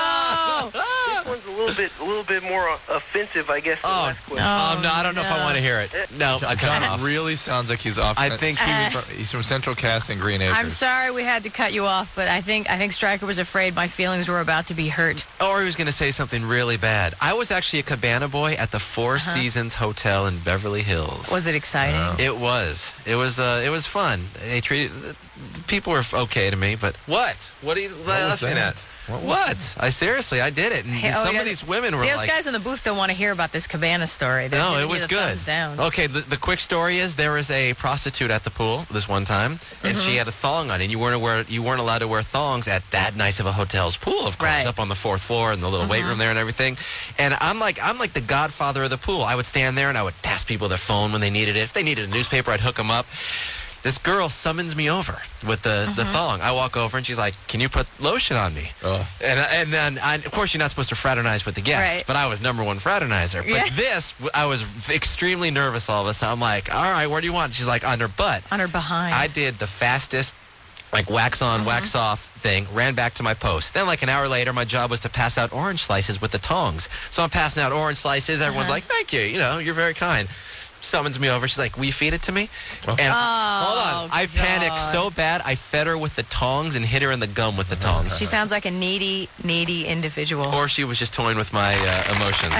no! This one's a little bit, a little bit more uh, offensive, I guess. Than the Oh, last question. um, no, I don't know if I no. want to hear it. No, I cut John off. really sounds like he's off. I think he he- was from, he's from Central Casting, Green Acres. I'm sorry we had to cut you off, but I think I think Stryker was afraid my feelings were about to be hurt. Or he was going to say something really bad. I was actually a cabana boy at the Four Uh-huh. Seasons Hotel in Beverly Hills. Was it exciting? Oh. It was. It was. Uh, it was fun. They treated people were okay to me, but what? What are you laughing that? at? What was What? I seriously, I did it. And Hey, oh, some yeah, of these women were Those like, guys in the booth don't want to hear about this cabana story. They're no, giving it you was the good. thumbs down. Okay, the, the quick story is there was a prostitute at the pool this one time, and Mm-hmm. she had a thong on, and you weren't wear you weren't allowed to wear thongs at that nice of a hotel's pool, of course, Right. up on the fourth floor in the little weight room there and everything. And I'm like I'm like the godfather of the pool. I would stand there and I would pass people their phone when they needed it. If they needed a newspaper, I'd hook them up. This girl summons me over with the, the thong. I walk over and she's like, "Can you put lotion on me?" Oh. And and then I, of course you're not supposed to fraternize with the guests, Right. but I was number one fraternizer. But Yeah. this, I was extremely nervous all of a sudden. I'm like, "All right, where do you want?" She's like, "On her butt." On her behind. I did the fastest, like wax on, wax off thing. Ran back to my post. Then, like an hour later, my job was to pass out orange slices with the tongs. So I'm passing out orange slices. Everyone's Uh-huh. like, "Thank you. You know, you're very kind." Summons me over. She's like, "Will you feed it to me?" Oh. And Oh, hold on, I panicked God. so bad. I fed her with the tongs and hit her in the gum with the tongs. She sounds like a needy, needy individual. Or she was just toying with my uh, emotions.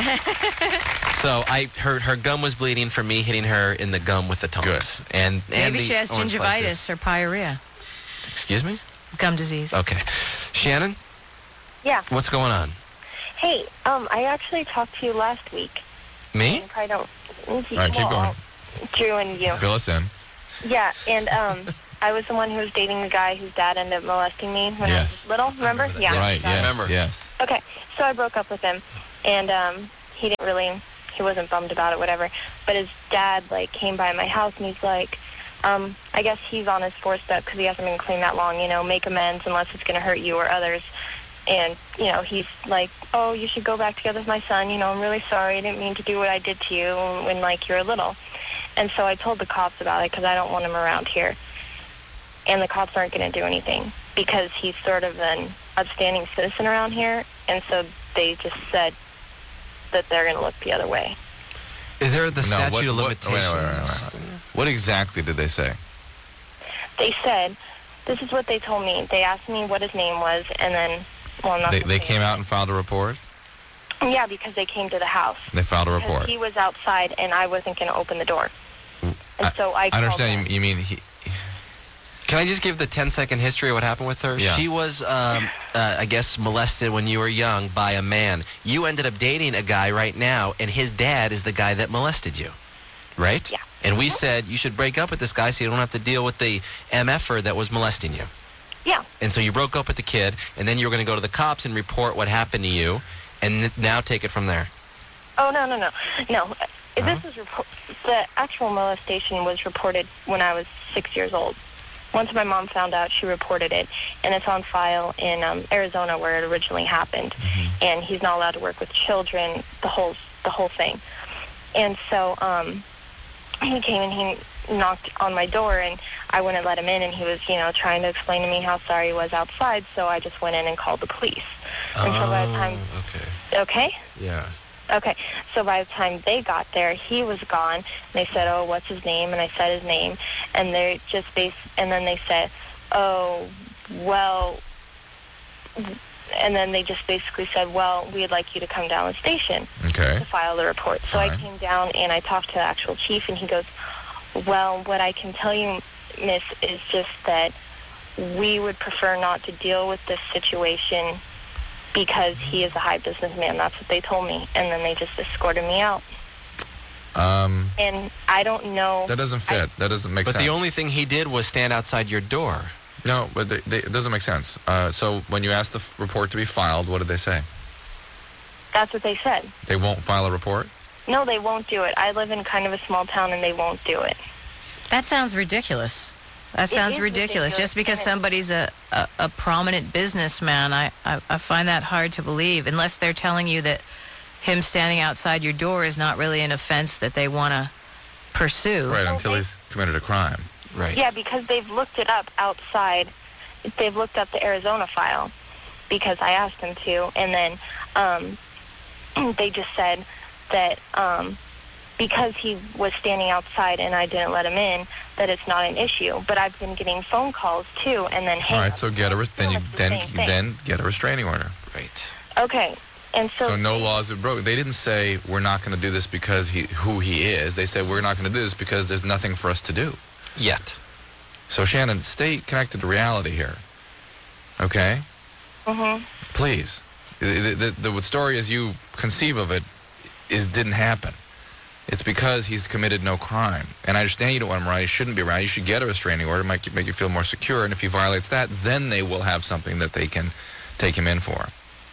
So I her her gum was bleeding from me hitting her in the gum with the tongs. And, and Maybe the she has orange gingivitis slices. or pyorrhea, Excuse me? gum disease. Okay. Shannon, Yeah. what's going on? Hey, um, I actually talked to you last week. Me? You probably don't. All right, keep going. Drew and you. Fill us in. Yeah, and um, I was the one who was dating the guy whose dad ended up molesting me when I Yes. was little. Remember? Yeah. Right, So- yes, Remember. yes. Okay, so I broke up with him, and um, he didn't really, he wasn't bummed about it, whatever. But his dad, like, came by my house, and he's like, um, I guess he's on his fourth step because he hasn't been clean that long, you know, make amends unless it's going to hurt you or others. And, you know, he's like, oh, you should go back together with my son. You know, I'm really sorry. I didn't mean to do what I did to you when, like, you were little. And so I told the cops about it because I don't want him around here. And the cops aren't going to do anything because he's sort of an upstanding citizen around here. And so they just said that they're going to look the other way. Is there the No, statute what- of what- limitations? wait, wait, wait, wait. What exactly did they say? They said, this is what they told me. They asked me what his name was, and then, well, I'm not They, gonna they say came it. out and filed a report? Yeah, because they came to the house. They filed a Because report. he was outside, and I wasn't going to open the door. And I- so I I called understand. him. You, you mean he... Can I just give the ten-second history of what happened with her? Yeah. She was, um, uh, I guess, molested when you were young by a man. You ended up dating a guy right now, and his dad is the guy that molested you, right? Yeah. And we said you should break up with this guy so you don't have to deal with the M F-er that was molesting you. Yeah. And so you broke up with the kid, and then you were going to go to the cops and report what happened to you, and th- now take it from there. Oh, no, no, no. No. Uh, This is report- the actual molestation was reported when I was six years old. Once my mom found out, she reported it, and it's on file in um, Arizona where it originally happened. Mm-hmm. And he's not allowed to work with children, the whole the whole thing. And so um, he came and he knocked on my door, and I wouldn't let him in, and he was, you know, trying to explain to me how sorry he was outside, so I just went in and called the police. And so by the time... okay. Okay? Yeah. Okay, so by the time they got there, he was gone. And they said, "Oh, what's his name?" And I said his name, and they just base. And then they said, "Oh, well," and then they just basically said, "Well, we'd like you to come down to the station Okay. to file the report." So Fine. I came down and I talked to the actual chief, and he goes, "Well, what I can tell you, Miss, is just that we would prefer not to deal with this situation." Because he is a high businessman. That's what they told me. And then they just escorted me out. Um, And I don't know... that doesn't fit. that doesn't make But sense. the only thing he did was stand outside your door. No, but they, they, it doesn't make sense. Uh, so when you asked the f- report to be filed, what did they say? That's what they said. They won't file a report? No, they won't do it. I live in kind of a small town, and they won't do it. That sounds ridiculous. That It sounds is ridiculous. ridiculous, Just because and it- somebody's a, a, a prominent businessman, I, I, I find that hard to believe, unless they're telling you that him standing outside your door is not really an offense that they want to pursue. Right, Well, until they- he's committed a crime. Right. Yeah, because they've looked it up outside. They've looked up the Arizona file because I asked them to. And then um, they just said that... Um, because he was standing outside and I didn't let him in, that it's not an issue. But I've been getting phone calls too, and then All right, so get a re- then you It's the then same thing. then get a restraining order. Right. Okay, and so So no laws are broken. They didn't say we're not going to do this because he who he is. They said we're not going to do this because there's nothing for us to do. Yet. So Shannon, stay connected to reality here. Okay? Mhm. Please. The, the, the, the story as you conceive of it is didn't happen. It's because he's committed no crime. And I understand you don't want him around. He shouldn't be around. You should get a restraining order. It might make you feel more secure. And if he violates that, then they will have something that they can take him in for.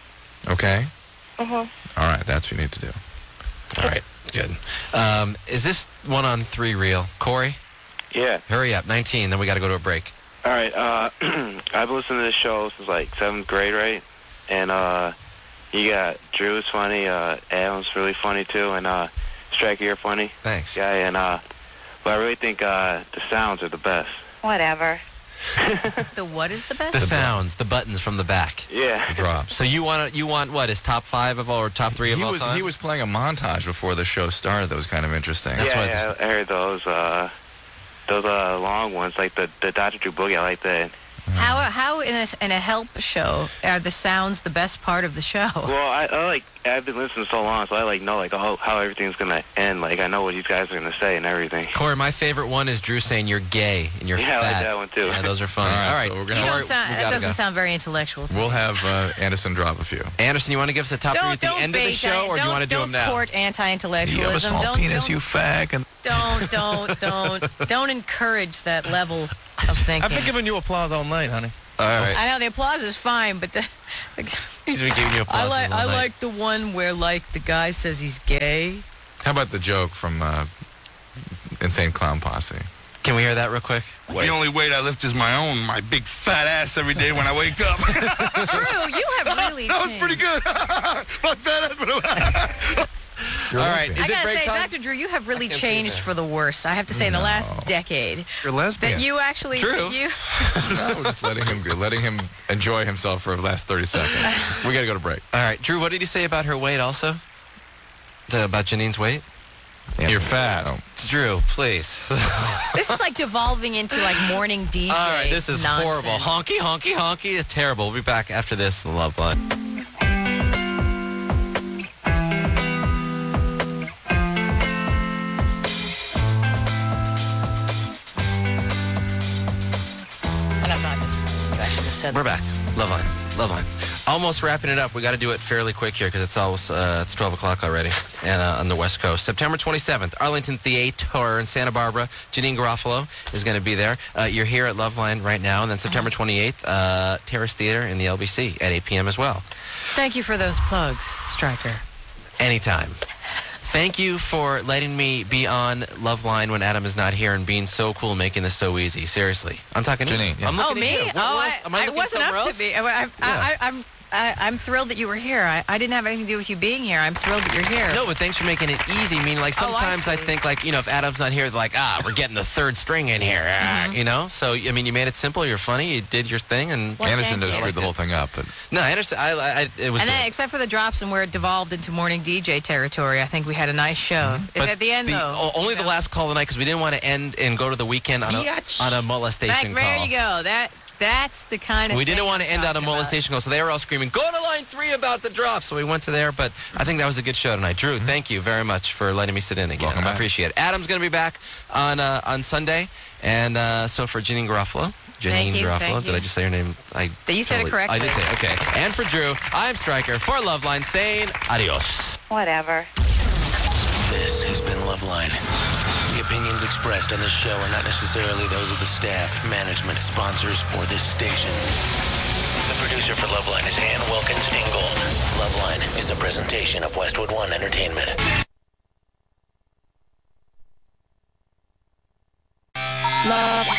Okay? Mhm. All right, that's what you need to do. All right. Good. Um, is this one on three real? Corey? Yeah. Hurry up. nineteen, then we got to go to a break. All right. Uh, I've listened to this show since like seventh grade, right? And uh, you got Drew's funny. Uh, Adam's really funny too, and uh, Striker, you're funny. Thanks. Guy, and uh, but I really think uh, the sounds are the best. Whatever. The what is the best? The sounds, the buttons from the back. Yeah. The drops. So you want you want what? Is top five of all or top three of He all was time? he was playing a montage before the show started that was kind of interesting. That's yeah, what yeah, I heard those. Uh, those uh, long ones, like the the Doctor Drew Boogie. I like that. How how in a in a help show are the sounds the best part of the show? Well, I, I like I've been listening so long, so I like know like how, how everything's gonna end. Like I know what these guys are gonna say and everything. Corey, my favorite one is Drew saying you're gay and you're Yeah, I fat. like that one, too. Yeah, those are funny. All right, All right. so we're You gonna- don't Corey, sound, we that gotta doesn't go. sound very intellectual. To We'll me. have uh, Anderson drop a few. Anderson, you want to give us the top three Don't at the don't end of the bait- show, or do you don't- want to do don't them now? court anti-intellectualism. don't, don't, fag. And don't don't don't don't encourage that level of thinking. I've been giving you applause all night, honey. All right. I know the applause is fine, but the, He's been giving you applause. I like all I night. like the one where like the guy says he's gay. How about the joke from uh, Insane Clown Posse? Can we hear that real quick? The only weight I lift is my own, my big fat ass every day when I wake up. Drew, you have really That was changed. pretty good. My fat ass. All right. Is I it gotta break say, time? Doctor Drew, you have really can't see changed that. for the worse. I have to say, in the last decade, You're lesbian. that you actually True. you. No, we're just letting him letting him enjoy himself for the last thirty seconds. We got to go to break. All right. Drew, what did he say about her weight also? To- about Janine's weight? You're fat. It's Drew, please. This is like devolving into like morning D J. All right. This is nonsense. horrible. Honky, honky, honky. It's terrible. We'll be back after this in the Love Line. other. We're back. Love Line. Love Line. Almost wrapping it up. We got to do it fairly quick here because it's almost uh, it's twelve o'clock already, and uh, on the West Coast. September twenty-seventh, Arlington Theater in Santa Barbara. Janine Garofalo is going to be there. Uh, you're here at Love Line right now, and then September twenty-eighth, uh, Terrace Theater in the L B C at eight p.m. as well. Thank you for those plugs, Stryker. Anytime. Thank you for letting me be on Love Line when Adam is not here and being so cool, making this so easy. Seriously. I'm talking to you. Janine, yeah. I'm Oh, looking me? at you. What Oh, else? I, Am I I looking wasn't somewhere up else? to be. I, I, I, I'm, I, I'm thrilled that you were here. I, I didn't have anything to do with you being here. I'm thrilled that you're here. No, but thanks for making it easy. I mean, like, Oh, I sometimes I, see. think, like, you know, if Adam's not here, like, ah, we're getting the third string in here, ah, Mhm. you know? So, I mean, you made it simple. You're funny. You did your thing. And Well, Anderson thank just you. screwed the whole thing up. But No, I understand. I, I, it was And then, good. except for the drops and where it devolved into morning D J territory, I think we had a nice show. But At the end, though. o- only the last call of the night because we didn't want to end and go to the weekend on a, Biatch. on a molestation Back, there call. you go. That That's the kind of We didn't thing want to I'm end on a talking about. molestation call, so they were all screaming, go to line three about the drop. So we went to there, but I think that was a good show tonight. Drew, thank you very much for letting me sit in again. Welcome I back. appreciate it. Adam's going to be back on uh, on Sunday, and uh, so for Janine Garofalo. Janine Thank you, Garofalo. thank Did I you. just say her name? I You said it correctly. I did say it. Okay. And for Drew, I'm Stryker for Loveline saying adios. Whatever. This has been Loveline. The opinions expressed on this show are not necessarily those of the staff, management, sponsors, or this station. The producer for Loveline is Ann Wilkins Ingold. Loveline is a presentation of Westwood One Entertainment. Love.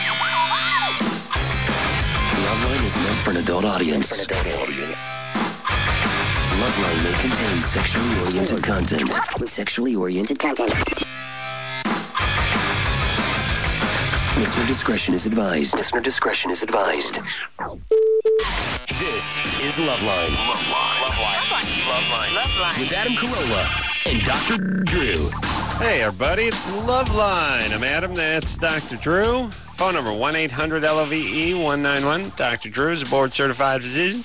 Loveline is meant for an adult audience. For an adult audience. Loveline may contain sexually oriented content. Sexually oriented content. Listener discretion is advised. Listener discretion is advised. This is Loveline. Loveline. Loveline. Loveline. Loveline. With Adam Carolla and Doctor Drew. Hey, everybody, it's Loveline. I'm Adam, that's Doctor Drew. Phone number one eight hundred L O V E one nine one. Doctor Drew is a board-certified physician.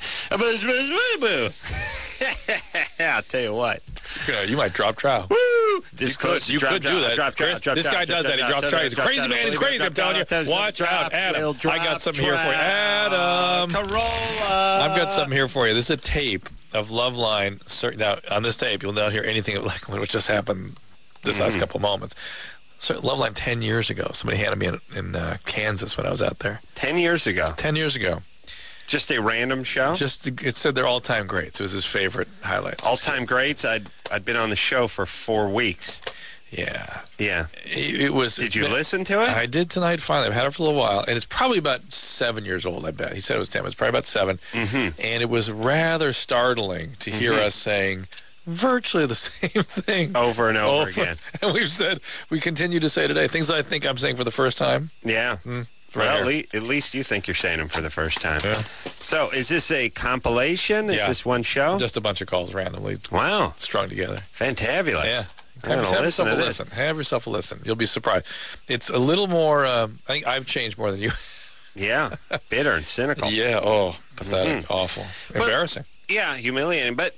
I'll tell you what. Yeah, you might drop trout. Woo! You This could, close to you drop, could drop, do that. drop, Chris, drop, this drop, guy drop, does that. He drop, drops drop, trout. He's a drop, crazy drop, man. He's drop, crazy. drop, I'm telling you. drop, drop, Watch drop, out, Adam. will I got drop something here for you. Adam. Carolla. I've got something here for you. This is a tape of Loveline. Cer- Now, on this tape, you'll not hear anything like what just happened this last Mhm. couple of moments. So, Loveline ten years ago. Somebody handed me in, in uh, Kansas when I was out there. Ten years ago. Ten years ago. Just a random show? Just it said they're all-time greats. It was his favorite highlights. All-time greats? I'd, I'd been on the show for four weeks. Yeah. Yeah. It, it was. Did you listen to it? I did tonight. Finally, I've had it for a little while, and it's probably about seven years old. I bet he said it was ten. It was probably about seven, mm-hmm. and it was rather startling to hear Mhm. us saying virtually the same thing Over and over, again. And we've said we continue to say today things that I think I'm saying for the first time. Yeah. Mm, Well, right at, here. le- at least you think you're saying them for the first time. Yeah. So, is this a compilation? Is Yeah. this one show? Just a bunch of calls randomly Wow. strung together. Fantabulous. Yeah. I'm Have, gonna have listen yourself to a this. listen. Have yourself a listen. You'll be surprised. It's a little more. Uh, I think I've changed more than you. Yeah. Bitter and cynical. Yeah. Oh, pathetic. Mhm. Awful. But- Embarrassing. Yeah, humiliating. But,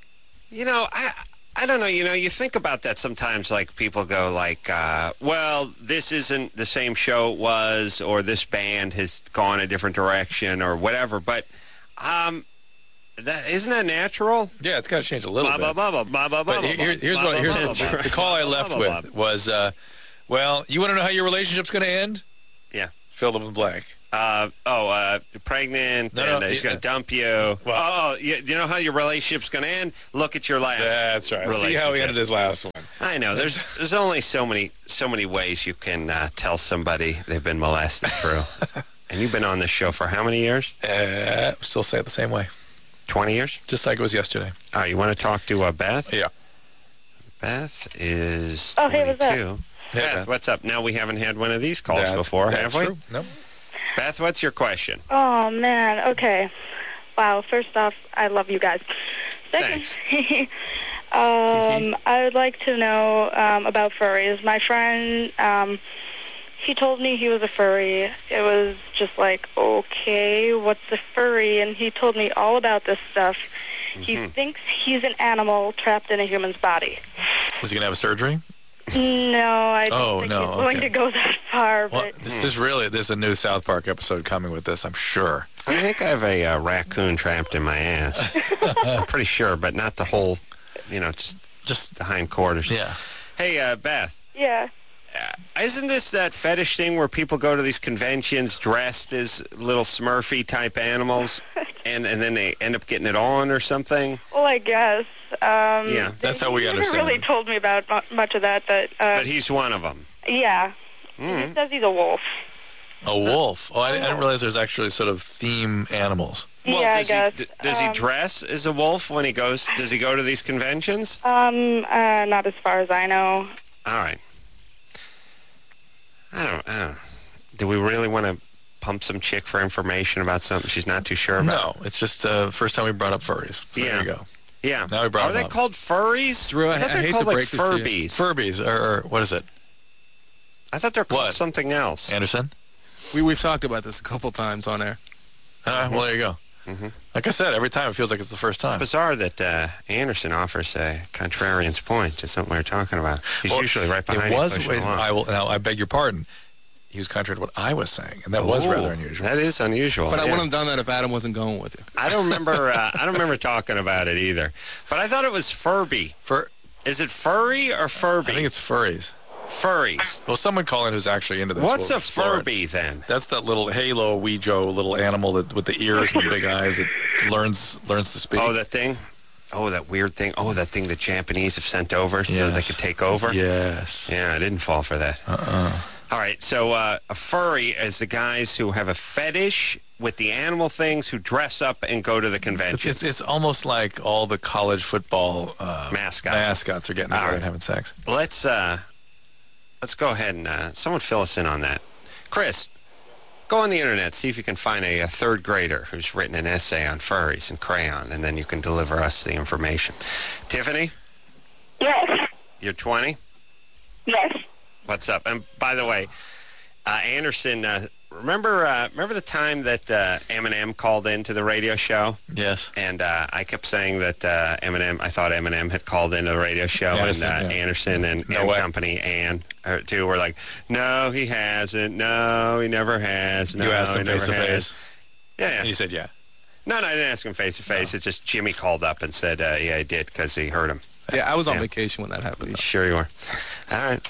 you know, I... I don't know, you know, you think about that sometimes, like, people go like, uh, well, this isn't the same show it was, or this band has gone a different direction, or whatever, but um, that, isn't that natural? Yeah, it's got to change a little Blah, bit. blah, blah, blah, blah, blah, But here, blah, here's blah, what blah, here's blah, the, blah, the call I blah, left blah, with was, uh, well, you want to know how your relationship's going to end? Yeah. Fill in the blank. Uh, oh, uh, pregnant, No, no, and uh, he's yeah. going to dump you. Well- oh, you, you know how your relationship's going to end? Look at your last That's right. See how he relationship. ended his last one. I know. There's there's only so many so many ways you can uh, tell somebody they've been molested through. And you've been on this show for how many years? Uh, still say it the same way. twenty years? Just like it was yesterday. Oh, you want to talk to uh, Beth? Yeah. Beth is Oh, hey, what's up? twenty-two. Hey, Beth, Beth. what's up? Now we haven't had one of these calls That's- before, that's have we? true. Nope. Beth, what's your question? Oh, man. Okay. Wow. First off, I love you guys. Second, um, I would like to know um, about furries. My friend, um, he told me he was a furry. It was just like, okay, what's a furry? And he told me all about this stuff. He Mm-hmm. thinks he's an animal trapped in a human's body. Was he going to have a surgery? No, I don't Oh, think no, he's going okay. to go that far. Well, But this, this really, there's a new South Park episode coming with this, I'm sure. I think I have a uh, raccoon trapped in my ass. I'm pretty sure, but not the whole, you know, just just the hindquarters. Yeah. Hey, uh, Beth. Yeah. Uh, isn't this that fetish thing where people go to these conventions dressed as little Smurfy-type animals, and, and then they end up getting it on or something? Well, I guess. Um, Yeah. That's how we He never understand really it. told me about mu- much of that, but... Uh, But he's one of them. yeah. Mm. He says he's a wolf. A wolf. Oh, I, I didn't realize there's actually sort of theme animals. Well, yeah, does I guess. He, d- does Um, he dress as a wolf when he goes? Does he go to these conventions? Um, uh, not as far as I know. All right. I don't. I don't. Do we really want to pump some chick for information about something she's not too sure about? No, it's just uh, first time we brought up furries. So Yeah. There you go. Yeah. Now we brought Are them they up. called furries? Drew, I- I thought I they're hate called to like break this to you. Furbies. Furbies, or, or what is it? I thought they're called What? something else. Anderson? We, we've talked about this a couple times on air. All right, well, there you go. Mm-hmm. Like I said, every time it feels like it's the first It's time. bizarre that uh, Anderson offers a contrarian's point to something we were talking about. He's Well, usually right behind it you was, pushing along. I will, now, I beg your pardon. He was contrary to what I was saying, and that was Ooh, rather unusual. That is unusual. But I yeah. wouldn't have done that if Adam wasn't going with you. I don't remember. Uh, I don't remember talking about it either. But I thought it was Furby. Fur, Is it furry or Furby? I think it's furries. Furries. Well, someone call in who's actually into this. What's We'll a explore it. Furby then? That's that little Halo Ouijo little animal that with the ears and the big eyes that learns learns to speak. Oh, that thing? Oh, that weird thing. Oh, that thing the Japanese have sent over so they Yes. could take over? Yes. Yeah, I didn't fall for that. Uh-uh. All right, so uh, a furry is the guys who have a fetish with the animal things who dress up and go to the It's, conventions. it's it's almost like all the college football uh, Mascots. mascots are getting All together right. and having sex. Let's uh, let's go ahead and uh, someone fill us in on that. Chris, go on the internet, see if you can find a, a third grader who's written an essay on furries in crayon, and then you can deliver us the information. Tiffany, Yes. you're twenty? Yes. What's up? And by the way, uh, Anderson, uh, remember uh, remember the time that uh, Eminem called into the radio show? Yes. And uh, I kept saying that uh, Eminem, I thought Eminem had called into the radio show, Anderson, and uh, yeah. Anderson and, No and way. company, and her too, were like, no, he hasn't. No, he never has. No, you asked he him never face to has." face. Yeah, yeah. And he said, "Yeah." No, no, I didn't ask him face to face. It's just Jimmy called up and said, uh, yeah, he did because he heard him. Yeah, I was on Yeah. vacation when that happened. Sure you were. All right.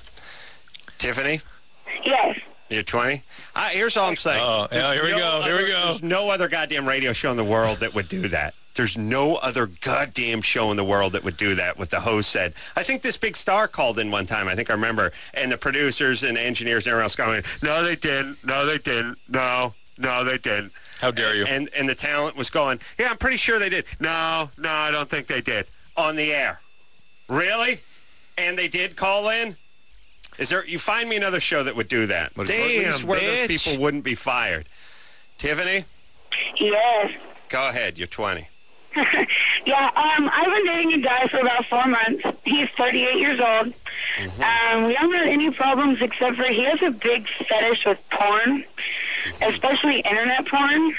Tiffany? Yes. You're twenty? Uh, here's all I'm saying. Oh, yeah, There's here we no go, here we other- go. There's no other goddamn radio show in the world that would do that. There's no other goddamn show in the world that would do that. What the host said. I think this big star called in one time. I think I remember. And the producers and engineers and everyone else going, no, they didn't. No, they didn't. No, no, they didn't. How dare you? And and the talent was going, yeah, I'm pretty sure they did. No, no, I don't think they did. On the air. Really? And they did call in? Is there? You find me another show that would do that. Damn, At least where those bitch. people wouldn't be fired. Tiffany, Yes. go ahead. You're twenty. Yeah, um, I've been dating a guy for about four months. He's thirty-eight years old. Um, we don't have any problems except for he has a big fetish with porn, especially internet porn.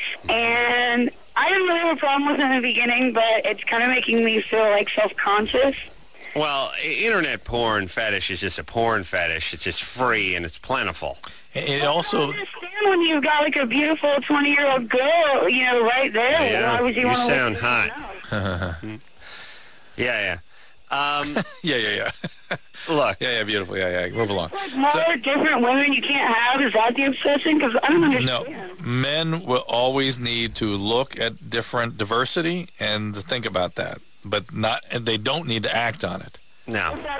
And I didn't really have a problem with it in the beginning, but it's kind of making me feel like self-conscious. Well, i- internet porn fetish is just a porn fetish. It's just free and it's plentiful. It also. I understand when you've got like a beautiful twenty-year-old girl, you know, right there. Yeah, Why would you, you want to sound hot. Yeah, yeah. Um, yeah, yeah, yeah. Look. Yeah, yeah, beautiful. Yeah, yeah. Move along. Like more different women you can't have? Is that the obsession? Because I don't understand. No, men will always need to look at different diversity and think about that, but not. And they don't need to act on it. No.